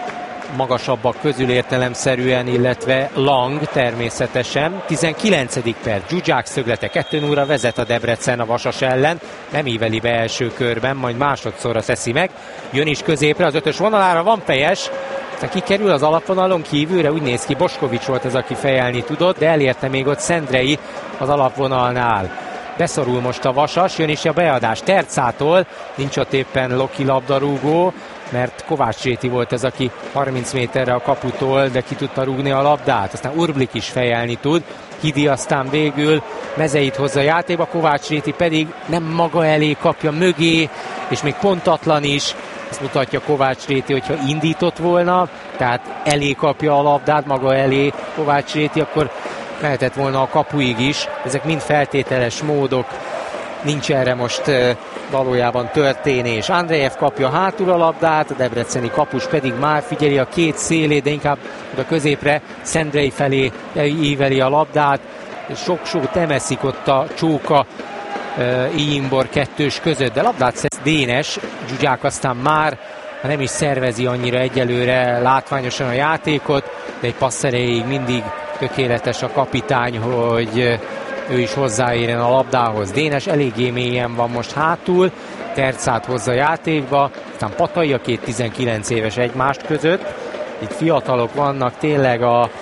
magasabbak közül értelemszerűen, illetve Lang természetesen. tizenkilencedik perc, Zsuzsák szöglete, kettő nulla vezet a Debrecen a Vasas ellen, nem íveli be első körben, majd másodszorra teszi meg. Jön is középre, az ötös vonalára, van fejes, aztán kikerül az alapvonalon kívülre, úgy néz ki, Boskovics volt az, aki fejelni tudott, de elérte még ott Szendrei az alapvonalnál. Beszorul most a Vasas, jön is a beadás Tercától, nincs ott éppen Loki labdarúgó, mert Kovács Réti volt ez, aki harminc méterre a kaputól, de ki tudta rúgni a labdát. Aztán Urblik is fejelni tud, Hidi aztán végül Mezeit hozza játékba, Kovács Réti pedig nem maga elé kapja, mögé, és még pontatlan is. Ezt mutatja Kovács Réti, hogyha indított volna, tehát elé kapja a labdát, maga elé Kovács Réti, akkor mehetett volna a kapuig is. Ezek mind feltételes módok, nincs erre most uh, valójában történés. Andrejev kapja hátul a labdát, a debreceni kapus pedig már figyeli a két szélét, de inkább a középre Szendrei felé íveli a labdát. Sok-sok temeszik ott a csóka uh, Iimbor kettős között, de labdát szesz Dénes, Zsuzsák aztán már nem is szervezi annyira egyelőre látványosan a játékot, de egy passz erejéig mindig tökéletes a kapitány, hogy ő is hozzáérjen a labdához. Dénes eléggé mélyen van most hátul, Tercát hozza játékba, aztán Patai, a két tizenkilenc éves egymást között. Itt fiatalok vannak tényleg a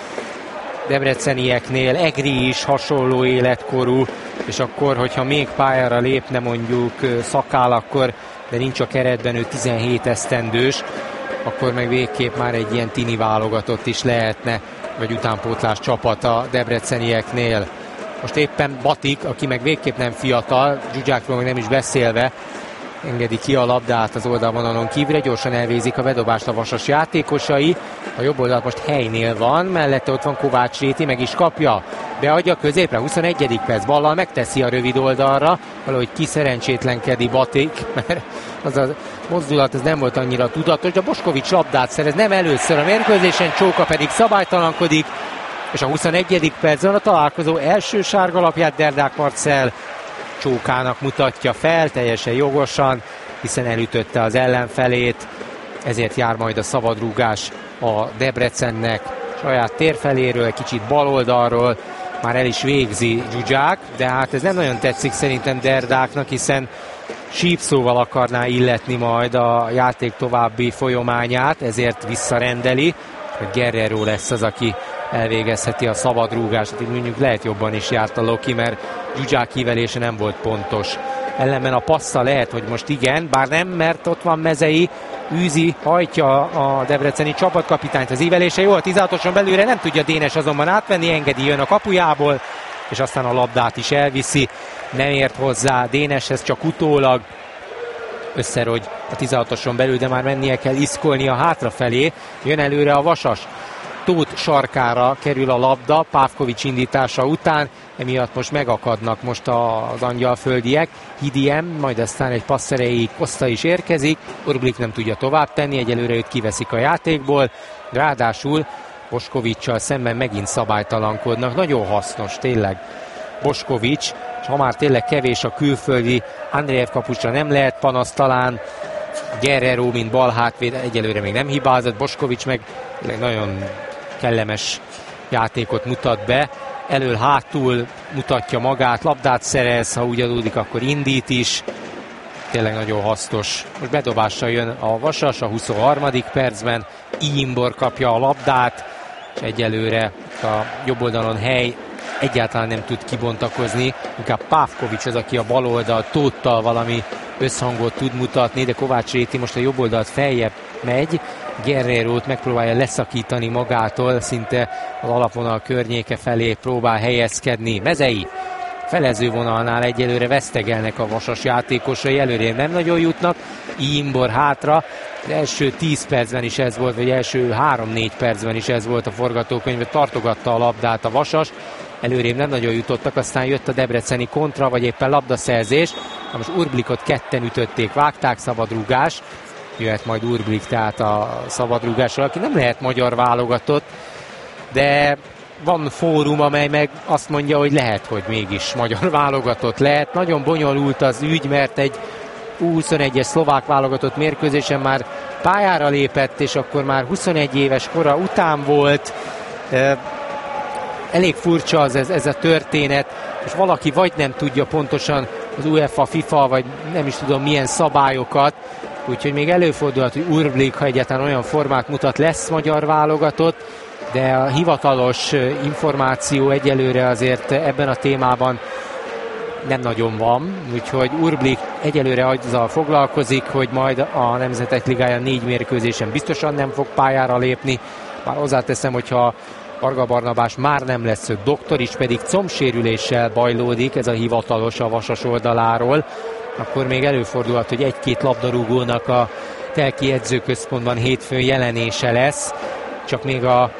debrecenieknél, Egri is hasonló életkorú, és akkor, hogyha még pályára lépne mondjuk Szakál, akkor, de nincs a keretben, ő tizenhét esztendős, akkor meg végképp már egy ilyen tini válogatott is lehetne, vagy utánpótlás csapat a debrecenieknél. Most éppen Batik, aki meg végképp nem fiatal, Zsuzsákról meg nem is beszélve, engedi ki a labdát az oldalvonalon kívülre, gyorsan elvégzik a bedobást a Vasas játékosai. A jobb oldal most helynél van, mellette ott van Kovács Réti, meg is kapja. Beadja középre, huszonegyedik perc, ballal megteszi a rövid oldalra, valahogy kiszerencsétlenkedik Batik, mert az a mozdulat ez nem volt annyira tudatos, de Boskovics labdát szerez, nem először a mérkőzésen, Csóka pedig szabálytalankodik, és a huszonegyedik percben a találkozó első sárgalapját Derdák Marcell Csókának mutatja fel, teljesen jogosan, hiszen elütötte az ellenfelét, ezért jár majd a szabadrúgás a Debrecennek saját térfeléről, kicsit baloldalról, már el is végzi Zsuzsák, de hát ez nem nagyon tetszik szerintem Derdáknak, hiszen sípszóval akarná illetni majd a játék további folyamányát, ezért visszarendeli, hogy Guerrero lesz az, aki elvégezheti a szabadrúgást. Itt mondjuk lehet jobban is járt a Loki, mert Zsuzsák ívelése nem volt pontos. Ellenben a passza lehet, hogy most igen, bár nem, mert ott van Mezei, űzi, hajtja a debreceni csapatkapitányt, az ívelése jó, a tizenhatoson belőle nem tudja Dénes azonban átvenni, engedi, jön a kapujából, és aztán a labdát is elviszi, nem ért hozzá Déneshez, csak utólag összerogy a tizenhatoson belül, de már mennie kell iszkolnia hátrafelé, jön előre a Vasas. Tóth sarkára kerül a labda Pávkovics indítása után, emiatt most megakadnak most az angyalföldiek. Hidiem, majd aztán egy passzerei Koszta is érkezik, Urblik nem tudja tovább tenni, egyelőre őt kiveszik a játékból, ráadásul Boskoviccsal szemben megint szabálytalankodnak, nagyon hasznos tényleg Boskovics, és ha már tényleg kevés a külföldi, Andrejev kapusra nem lehet panasz talán, Guerrero, mint bal hátvéd, egyelőre még nem hibázott, Boskovics meg nagyon kellemes játékot mutat be, elől-hátul mutatja magát, labdát szerez, ha úgy adódik, akkor indít is, tényleg nagyon hasznos. Most bedobással jön a Vasas a huszonharmadik percben, Iimbor kapja a labdát, és egyelőre a jobb oldalon Hely egyáltalán nem tud kibontakozni, inkább Pávkovics az, aki a bal oldal Tóttal valami összhangot tud mutatni, de Kovács Réti most a jobb oldalt feljebb megy, Guerrerót megpróbálja leszakítani magától, szinte az alapvonal környéke felé próbál helyezkedni. Mezei felező vonalnál egyelőre vesztegelnek a Vasas játékosai, előre nem nagyon jutnak, Iimbor hátra, az első tíz percben is ez volt, vagy első három-négy percben is ez volt a forgatókönyv, tartogatta a labdát a Vasas, előrébb nem nagyon jutottak, aztán jött a debreceni kontra, vagy éppen labdaszerzés, most Urblikot ketten ütötték, vágták, szabadrúgás, jöhet majd Urblik, tehát a szabadrúgásról, aki nem lehet magyar válogatott, de van fórum, amely meg azt mondja, hogy lehet, hogy mégis magyar válogatott lehet. Nagyon bonyolult az ügy, mert egy U huszonegyes szlovák válogatott mérkőzésen már pályára lépett, és akkor már huszonegy éves kora után volt. Elég furcsa az ez, ez a történet, és valaki vagy nem tudja pontosan az UEFA, FIFA, vagy nem is tudom milyen szabályokat, úgyhogy még előfordulhat, hogy Urblik, ha egyáltalán olyan formát mutat, lesz magyar válogatott, de a hivatalos információ egyelőre azért ebben a témában nem nagyon van, úgyhogy Urblik egyelőre azzal foglalkozik, hogy majd a Nemzetek Ligája négy mérkőzésen biztosan nem fog pályára lépni. Már hozzáteszem, hogyha Varga Barnabás már nem lesz, doktor is pedig combsérüléssel bajlódik, ez a hivatalos a Vasas oldaláról, akkor még előfordulhat, hogy egy-két labdarúgónak a Telki edzőközpontban hétfőn jelenése lesz, csak még a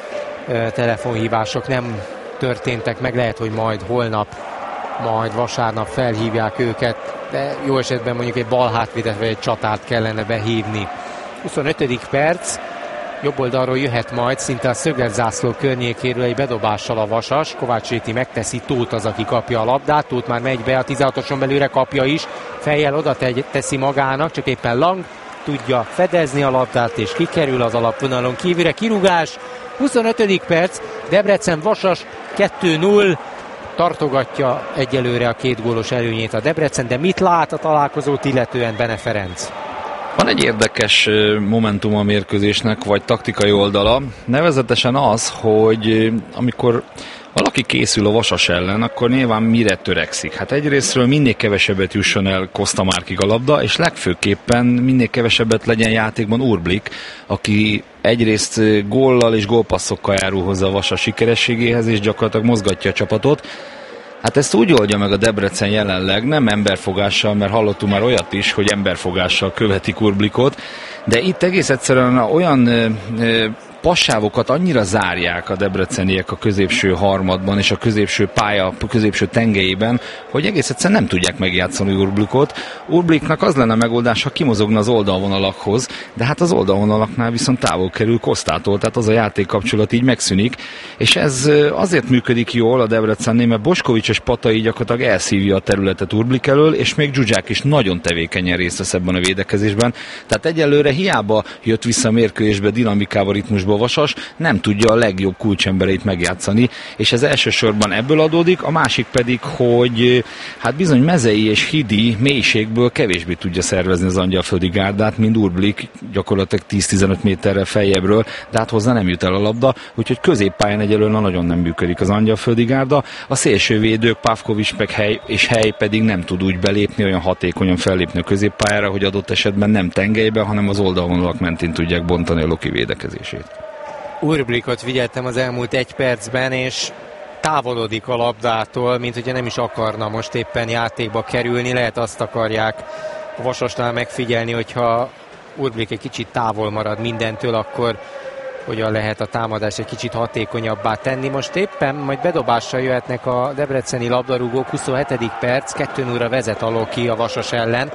e, telefonhívások nem történtek meg, lehet, hogy majd holnap, majd vasárnap felhívják őket, de jó esetben mondjuk egy balhátvédet vagy egy csatárt kellene behívni. huszonötödik perc, jobb oldalról jöhet majd szinte a szögletzászló környékéről egy bedobással a Vasas. Kovács Réti megteszi, Tóth az, aki kapja a labdát, Tóth már megy be, a tizenhatoson belőle kapja is, fejjel oda teszi magának, csak éppen Lang tudja fedezni a labdát, és kikerül az alapvonalon kívülre. Kirúgás, huszonötödik perc, Debrecen Vasas kettő null, tartogatja egyelőre a két gólos előnyét a Debrecen, de mit lát a találkozót illetően Bene Ferenc? Van egy érdekes momentum a mérkőzésnek, vagy taktikai oldala, nevezetesen az, hogy amikor valaki készül a Vasas ellen, akkor nyilván mire törekszik? Hát egyrésztről minél kevesebbet jusson el Kosztamárkig a labda, és legfőképpen minél kevesebbet legyen játékban Urblik, aki egyrészt góllal és gólpasszokkal járul hozzá a Vasas sikerességéhez, és gyakorlatilag mozgatja a csapatot. Hát ezt úgy oldja meg a Debrecen jelenleg, nem emberfogással, mert hallottunk már olyat is, hogy emberfogással követik Urblikot, de itt egész egyszerűen olyan ö, ö, passávokat annyira zárják a debreceniek a középső harmadban és a középső pálya, a középső tengelyében, hogy egész egyszerűen nem tudják megjátszani Urblikot. Urbliknak az lenne a megoldás, ha kimozogna az oldalvonalakhoz, de hát az oldalvonalaknál viszont távol kerül Kosztától, tehát az a játékkapcsolat így megszűnik, és ez azért működik jól a Debrecennél, mert Boskovics és Patai gyakorlatilag elszívja a területet Urblik elől, és még Zsuzsák is nagyon tevékenyen részt vesz ebben a védekezésben. Tehát egyelőre hiába jött vissza a mérkőzésbe dinamikával, ritmusba a Vasas, nem tudja a legjobb kulcsembereit megjátszani, és ez elsősorban ebből adódik, a másik pedig, hogy hát bizony Mezei és Hidi mélységből kevésbé tudja szervezni az Angyalföldi gárdát, mint Urblik, gyakorlatilag tíz-tizenöt méterrel feljebről, de hát hozzá nem jut el a labda, úgyhogy középpályán egyelőre nagyon nem működik az Angyalföldi gárda. A szélsővédők, Pavkovics meg Hely és Hely pedig nem tud úgy belépni, olyan hatékonyan fellépni a középpályára, hogy adott esetben nem tengelybe, hanem az oldalvonalak mentén tudják bontani a Loki védekezését. Urblikot figyeltem az elmúlt egy percben, és távolodik a labdától, mint hogyha nem is akarna most éppen játékba kerülni. Lehet azt akarják a Vasasnál megfigyelni, hogyha Urblik egy kicsit távol marad mindentől, akkor hogyan lehet a támadást egy kicsit hatékonyabbá tenni. Most éppen majd bedobással jöhetnek a debreceni labdarúgók. huszonhetedik perc, kettő nullra vezet a Loki a Vasas ellen.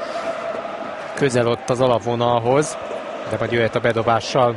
Közel ott az alapvonalhoz, de majd jöhet a bedobással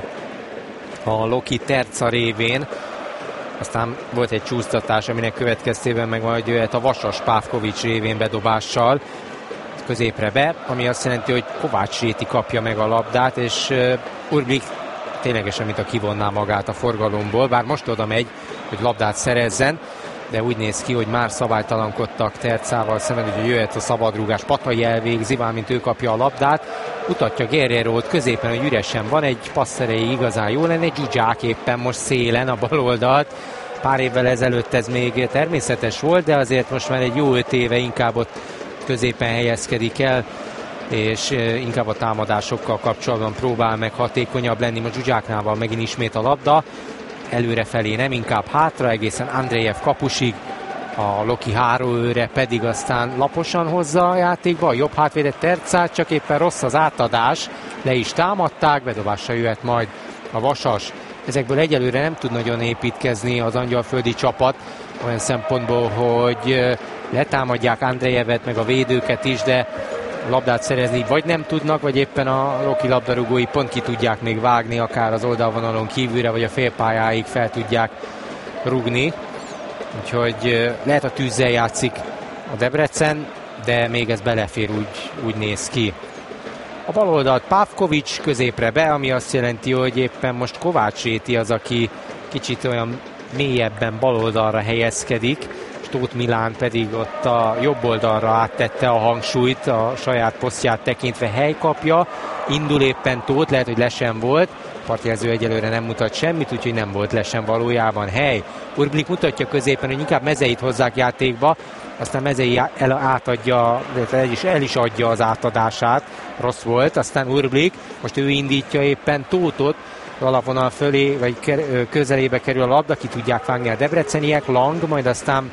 a Loki Terca révén. Aztán volt egy csúsztatás, aminek következtében meg majd jöhet a Vasas Pavkovics révén bedobással középre be, ami azt jelenti, hogy Kovács Réti kapja meg a labdát, és uh, Urblik ténylegesen, mint a kivonná magát a forgalomból, bár most oda megy, hogy labdát szerezzen, de úgy néz ki, hogy már szabálytalankodtak Tercával szemben, hogy jöhet a szabadrúgás, Patai elvégzi, valamint ő kapja a labdát, mutatja Guerrero-t középen, hogy üresen van, egy passzerei igazán jó lenne, Zsuzsák éppen most szélen a bal oldalt. Pár évvel ezelőtt ez még természetes volt, de azért most már egy jó öt éve inkább ott középen helyezkedik el, és inkább a támadásokkal kapcsolatban próbál meg hatékonyabb lenni. Most Zsuzsáknál van megint ismét a labda, előrefelé nem, inkább hátra, egészen Andrejev kapusig, a Loki háróőre pedig aztán laposan hozza a játékba, a jobb hátvédet Tercát, csak éppen rossz az átadás, le is támadták, bedobásra jöhet majd a Vasas. Ezekből egyelőre nem tud nagyon építkezni az angyalföldi csapat, olyan szempontból, hogy letámadják Andrejevet, meg a védőket is, de labdát szerezni vagy nem tudnak, vagy éppen a Loki labdarúgói pont ki tudják még vágni, akár az oldalvonalon kívülre, vagy a félpályáig fel tudják rúgni. Úgyhogy lehet a tűzzel játszik a Debrecen, de még ez belefér, úgy, úgy néz ki. A bal oldalt Pavkovics, középre be, ami azt jelenti, hogy éppen most Kovács Réti az, aki kicsit olyan mélyebben bal oldalra helyezkedik, Tóth Milán pedig ott a jobb oldalra áttette a hangsúlyt, a saját posztját tekintve helykapja. Indul éppen Tóth, lehet, hogy lesen volt. A partjelző egyelőre nem mutat semmit, úgyhogy nem volt lesen valójában hely. Urblik mutatja középen, hogy inkább Mezeit hozzák játékba, aztán Mezei el, átadja, el is, el is adja az átadását, rossz volt, aztán Urblik, most ő indítja éppen Tóthot, alapvonal fölé, vagy közelébe kerül a labda, ki tudják vágni a debreceniek, Lang, majd aztán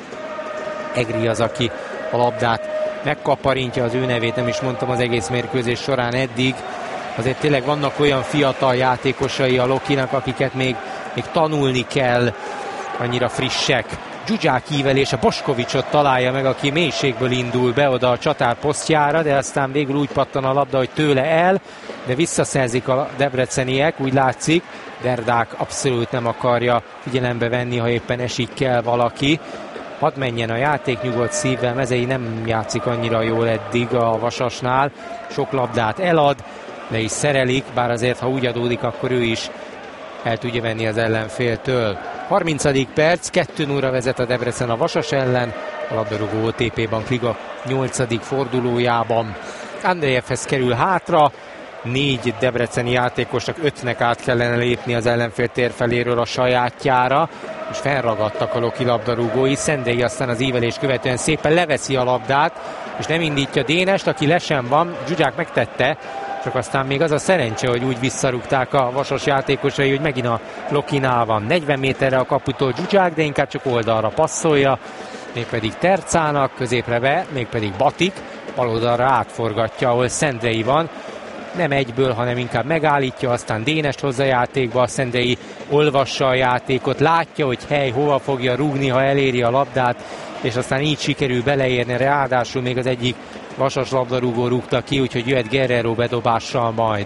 Egri az, aki a labdát megkaparintja, az ő nevét nem is mondtam az egész mérkőzés során eddig. Azért tényleg vannak olyan fiatal játékosai a Lokinak, akiket még, még tanulni kell, annyira frissek. Zsuzsák ívelése, Boskovicsot találja meg, aki mélységből indul be oda a csatár posztjára, de aztán végül úgy pattan a labda, hogy tőle el, de visszaszerzik a debreceniek, úgy látszik. Derdák abszolút nem akarja figyelembe venni, ha éppen esik kell valaki. Hadd menjen a játék nyugodt szívvel, Mezei nem játszik annyira jól eddig a Vasasnál, sok labdát elad, le is szerelik, bár azért, ha úgy adódik, akkor ő is el tudja venni az ellenféltől. harmincadik perc, kettő nulla vezet a Debrecen a Vasas ellen, a labdarúgó o té pé Bank Liga nyolcadik fordulójában. Andrejevhez kerül hátra, négy debreceni játékosnak ötnek át kellene lépni az ellenfél térfeléről a sajátjára, és felragadtak a Loki labdarúgói. Szendrei aztán az ívelés követően szépen leveszi a labdát, és nem indítja Dénest, aki lesen van, Zsuzsák megtette, csak aztán még az a szerencse, hogy úgy visszarúgták a Vasas játékosai, hogy megint a Lokinál van. negyven méterre a kaputól Zsuzsák, de inkább csak oldalra passzolja, mégpedig Tercának, középre be, mégpedig Batik, bal oldalra átforgatja, ahol Szendrei van. Nem egyből, hanem inkább megállítja, aztán Dénest hozza játékba, a Szendrei olvassa a játékot, látja, hogy hely hova fogja rúgni, ha eléri a labdát, és aztán így sikerül beleérni, ráadásul még az egyik Vasas labdarúgó rúgta ki, úgyhogy jöhet Guerrero bedobással majd.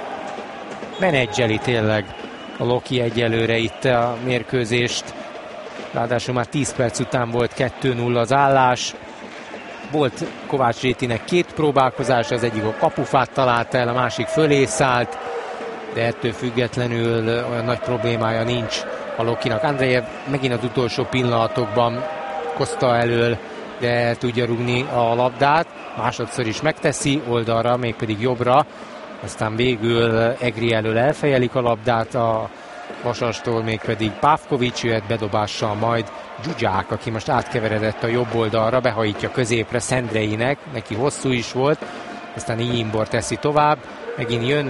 Menedzseli tényleg a Loki egyelőre itt a mérkőzést, ráadásul már tíz perc után volt kettő nulla az állás. Volt Kovács Rétinek két próbálkozás, az egyik a kapufát találta el, a másik fölé szállt, de ettől függetlenül olyan nagy problémája nincs a Lokinak. Andrejev megint az utolsó pillanatokban Koszta elől, de tudja rúgni a labdát, másodszor is megteszi, oldalra, mégpedig jobbra, aztán végül Egri elől elfejelik a labdát a Vasastól, mégpedig Pavkovics jöhet bedobással majd Zsuzsák, aki most átkeveredett a jobb oldalra, behajítja középre Szendreinek, neki hosszú is volt, aztán Iimbor teszi tovább, megint jön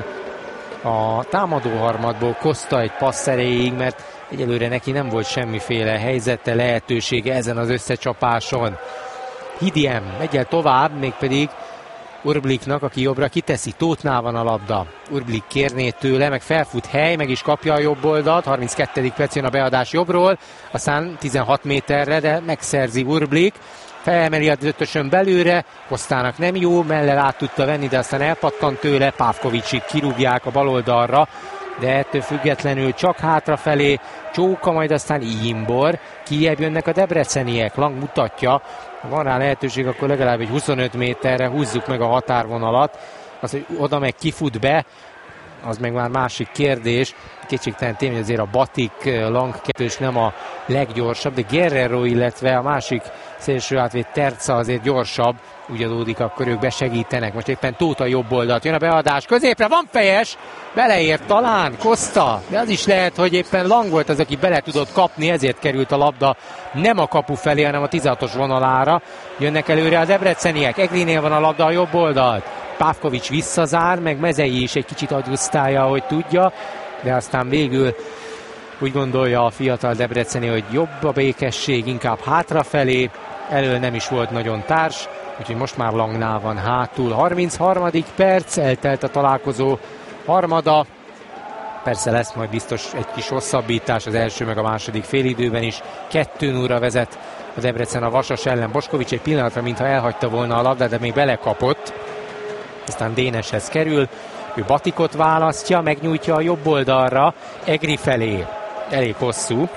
a támadó harmadból Koszta egy passz erejéig, mert egyelőre neki nem volt semmiféle helyzete, lehetősége ezen az összecsapáson. Hidiem megy el tovább, mégpedig Urbliknak, aki jobbra kiteszi, Tóthnál van a labda. Urblik kérné tőle, meg felfut Hely, meg is kapja a jobb oldalt, harminckettedik perc jön a beadás jobbról, aztán tizenhat méterre, de megszerzi Urblik, felemeli az ötösön belőle, Kosztának nem jó, mellel át tudta venni, de aztán elpattant tőle, Pavkovicsig kirúgják a bal oldalra, de ettől függetlenül csak hátrafelé, Csóka, majd aztán Iimbor, kijebb jönnek a debreceniek, Lang mutatja, ha van rá lehetőség, akkor legalább egy huszonöt méterre húzzuk meg a határvonalat, az, hogy oda meg kifut be, az meg már másik kérdés, kétségtelen tény, hogy azért a Batik Lang kettős nem a leggyorsabb, de Guerrero, illetve a másik szélső átvéd Terca azért gyorsabb, úgy adódik, akkor ők besegítenek. Most éppen Tóth a jobb oldalt, jön a beadás, középre van fejes, beleért talán Koszta, de az is lehet, hogy éppen Lang volt az, aki bele tudott kapni, ezért került a labda nem a kapu felé, hanem a tizenhatos vonalára. Jönnek előre a debreceniek, Egrinél van a labda a jobb oldalt, Pavkovics visszazár, meg Mezei is egy kicsit agyusztálja, ahogy tudja, de aztán végül úgy gondolja a fiatal debreceni, hogy jobb a békesség, inkább hátrafelé, elől nem is volt nagyon társ, úgyhogy most már Langnál van hátul. harmincharmadik perc, eltelt a találkozó harmada, persze lesz majd biztos egy kis hosszabbítás az első meg a második félidőben is, kettő nulla vezet a Debrecen a Vasas ellen. Boskovics egy pillanatra, mintha elhagyta volna a labdát, de még belekapott, aztán Déneshez kerül, ő Batikot választja, megnyújtja a jobb oldalra, Egri felé, elég hosszú,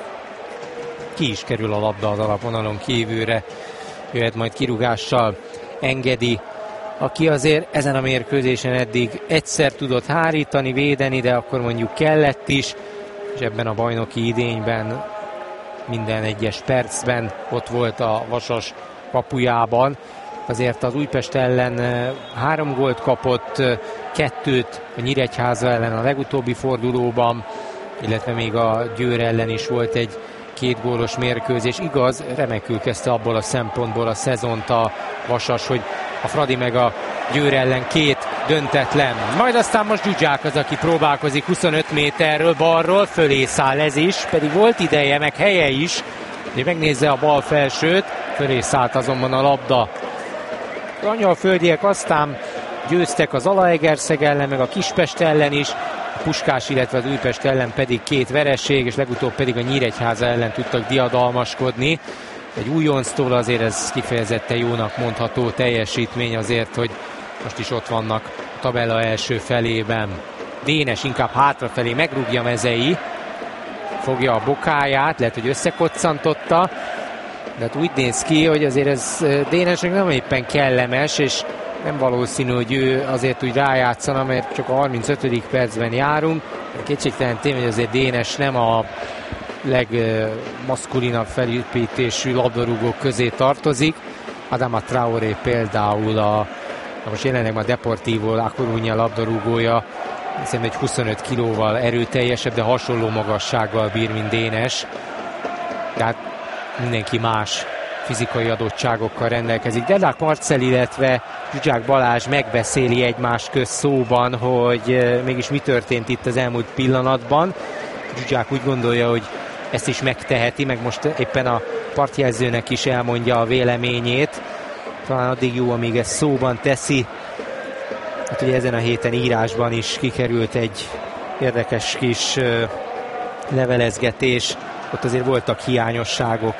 ki is kerül a labda az alapvonalon kívülre, jöhet majd kirúgással, engedi aki azért ezen a mérkőzésen eddig egyszer tudott hárítani, védeni, de akkor mondjuk kellett is, és ebben a bajnoki idényben minden egyes percben ott volt a Vasas kapujában. Azért az Újpest ellen három gólt kapott, kettőt a Nyíregyháza ellen a legutóbbi fordulóban, illetve még a Győr ellen is volt egy két gólos mérkőzés. Igaz, remekül kezdte abból a szempontból a szezont a Vasas, hogy a Fradi meg a Győr ellen két döntetlen. Majd aztán most Zsuzsák az, aki próbálkozik huszonöt méterről balról, fölé száll ez is, pedig volt ideje, meg helye is, de megnézze a bal felsőt, fölé szállt azonban a labda. A angyalföldiek aztán győztek az Zalaegerszeg ellen, meg a Kispest ellen is, a Puskás, illetve az Újpest ellen pedig két vereség, és legutóbb pedig a Nyíregyháza ellen tudtak diadalmaskodni. Egy újonctól azért ez kifejezetten jónak mondható teljesítmény azért, hogy most is ott vannak a tabella első felében. Dénes inkább hátrafelé megrúgja Mezei, fogja a bokáját, lehet, hogy összekoccantotta, de hát úgy néz ki, hogy azért ez Dénesnek nem éppen kellemes, és nem valószínű, hogy ő azért úgy rájátszana, mert csak a harmincötödik percben járunk. Kétségtelen tény, hogy azért Dénes nem a legmaszkulinabb felépítésű labdarúgók közé tartozik. Adama Traoré például a, most jelenleg a Deportivo La Coruña labdarúgója, hiszem egy huszonöt kilóval erőteljesebb, de hasonló magassággal bír, mint Dénes. Tehát mindenki más fizikai adottságokkal rendelkezik. Deák Marcell, illetve Zsuzsák Balázs megbeszéli egymás közt szóban, hogy mégis mi történt itt az elmúlt pillanatban. Zsuzsák úgy gondolja, hogy ezt is megteheti, meg most éppen a partjelzőnek is elmondja a véleményét. Talán addig jó, amíg ezt szóban teszi. Hát ugye ezen a héten írásban is kikerült egy érdekes kis levelezgetés. Ott azért voltak hiányosságok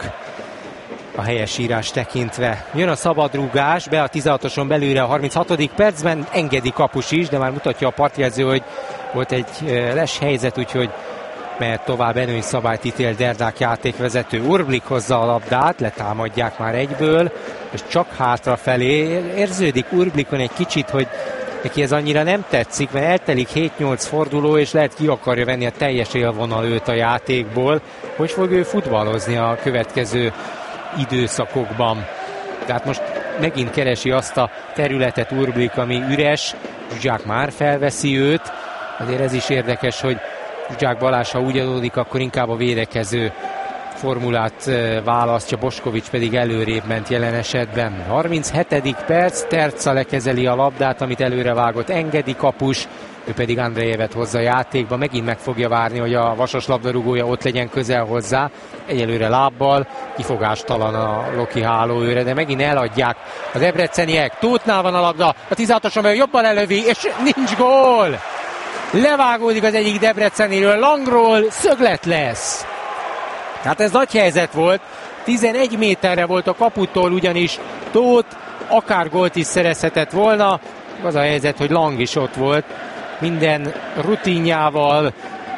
a helyesírás tekintve. Jön a szabadrúgás, be a tizenhatoson belőle a harminchatodik percben, engedi kapus is, de már mutatja a partjelző, hogy volt egy les helyzet, úgyhogy mehet tovább, előny szabályt ítél Derdák játékvezető. Urblik hozza a labdát, letámadják már egyből, és csak hátrafelé. Érződik Urblikon egy kicsit, hogy neki ez annyira nem tetszik, mert eltelik hét-nyolc forduló, és lehet ki akarja venni a teljes élvonal őt a játékból. Hogy fog ő futballozni a következő időszakokban? Tehát most megint keresi azt a területet Urblik, ami üres. Zsuzsák már felveszi őt. Azért ez is érdekes, hogy Zsuzsák Balázs, ha úgy adódik, akkor inkább a védekező formulát választja, Boskovics pedig előrébb ment jelen esetben. harminchetedik perc, Terca lekezeli a labdát, amit előre vágott, engedi kapus, ő pedig Andrejevet hozza a játékba, megint meg fogja várni, hogy a Vasas labdarúgója ott legyen közel hozzá, egyelőre lábbal, kifogástalan a Loki hálóőre, de megint eladják a debreceniek. Tótnál van a labda, a tizenhatoson belül jobban elövi, és nincs gól! Levágódik az egyik debreceniről, Langról szöglet lesz. Hát ez nagy helyzet volt, tizenegy méterre volt a kaputól, ugyanis Tóth akár gólt is szerezhetett volna. Az a helyzet, hogy Lang is ott volt, minden rutinjával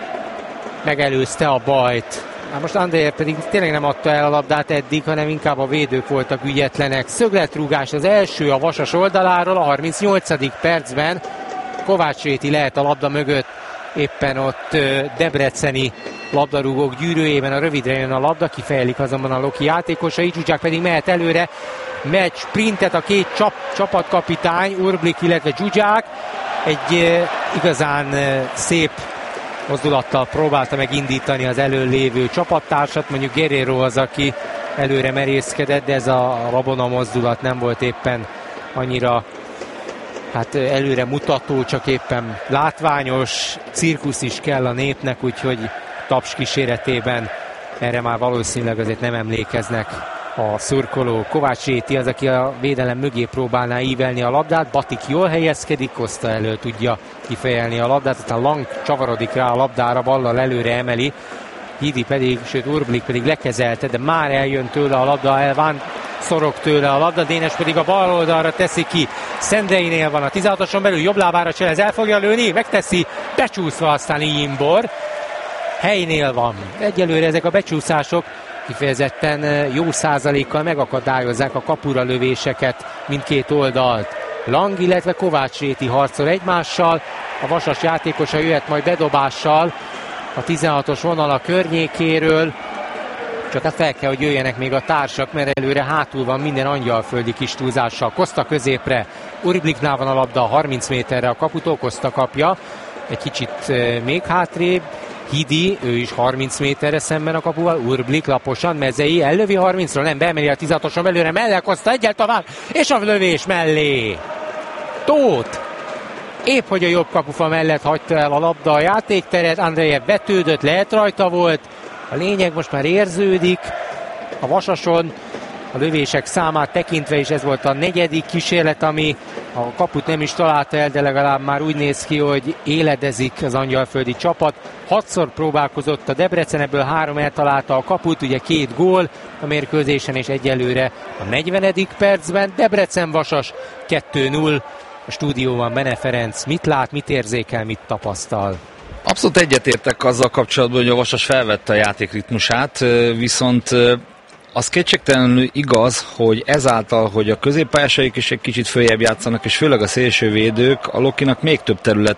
megelőzte a bajt. Hát most André pedig tényleg nem adta el a labdát eddig, hanem inkább a védők voltak ügyetlenek. Szögletrúgás az első a Vasas oldaláról, a harmincnyolcadik percben. Kovács Réti lehet a labda mögött, éppen ott debreceni labdarúgók gyűrűjében, a rövidre jön a labda, kifejelik azonban a Loki játékosai, Zsuzsák pedig mehet előre, megy sprintet a két csap, csapatkapitány, Urblik, illetve Zsuzsák. Egy e, igazán e, szép mozdulattal próbálta megindítani az elől lévő csapattársat, mondjuk Guerrero az, aki előre merészkedett, de ez a Rabona mozdulat nem volt éppen annyira hát előre mutató, csak éppen látványos, cirkusz is kell a népnek, úgyhogy taps kíséretében erre már valószínűleg azért nem emlékeznek a szurkoló. Kovács Réti az, aki a védelem mögé próbálná ívelni a labdát, Batik jól helyezkedik, Koszta elől tudja kifejelni a labdát, aztán Lang csavarodik rá a labdára, ballal előre emeli, Hidi pedig, sőt Urblik pedig lekezelte, de már eljön tőle a labda, elván szorog tőle a labda, Dénes pedig a bal oldalra teszi ki. Szendreinél van a tizenhatoson belül, jobb lábára cselez, el fogja lőni, megteszi, becsúszva aztán Imbor. Helynél van. Egyelőre ezek a becsúszások kifejezetten jó százalékkal megakadályozzák a kapura lövéseket mindkét oldalt. Lang, illetve Kovács Réti harcol egymással. A Vasas játékosa jöhet majd bedobással a tizenhatos vonala környékéről. Csak hát fel kell, hogy jöjjenek még a társak, mert előre hátul van minden angyalföldi kis túlzással. Koszta középre, Urbliknál van a labda, harminc méterre a kaputól, Koszta kapja. Egy kicsit még hátrébb, Hidi, ő is harminc méterre szemben a kapuval, Urblik laposan, Mezei ellövi harmincra, nem beemeli a tizenhatoson belőle, mellé Koszta egyel tovább, és a lövés mellé. Tóth! Épp hogy a jobb kapufa mellett hagyta el a labda a játékteret, Andrejev vetődött, lehet rajta volt, a lényeg most már érződik a Vasason, a lövések számát tekintve is ez volt a negyedik kísérlet, ami a kaput nem is találta el, de legalább már úgy néz ki, hogy éledezik az angyalföldi csapat. Hatszor próbálkozott a Debrecen, ebből három eltalálta a kaput, ugye két gól a mérkőzésen, és egyelőre a negyvenedik percben Debrecen-Vasas kettő null. A stúdióban Bene Ferenc mit lát, mit érzékel, mit tapasztal? Abszolút egyetértek azzal kapcsolatban, hogy a Vasas felvette a játék ritmusát, viszont az kétségtelenül igaz, hogy ezáltal, hogy a középpályásaik is egy kicsit följebb játszanak, és főleg a szélsővédők, a Lokinak még több területet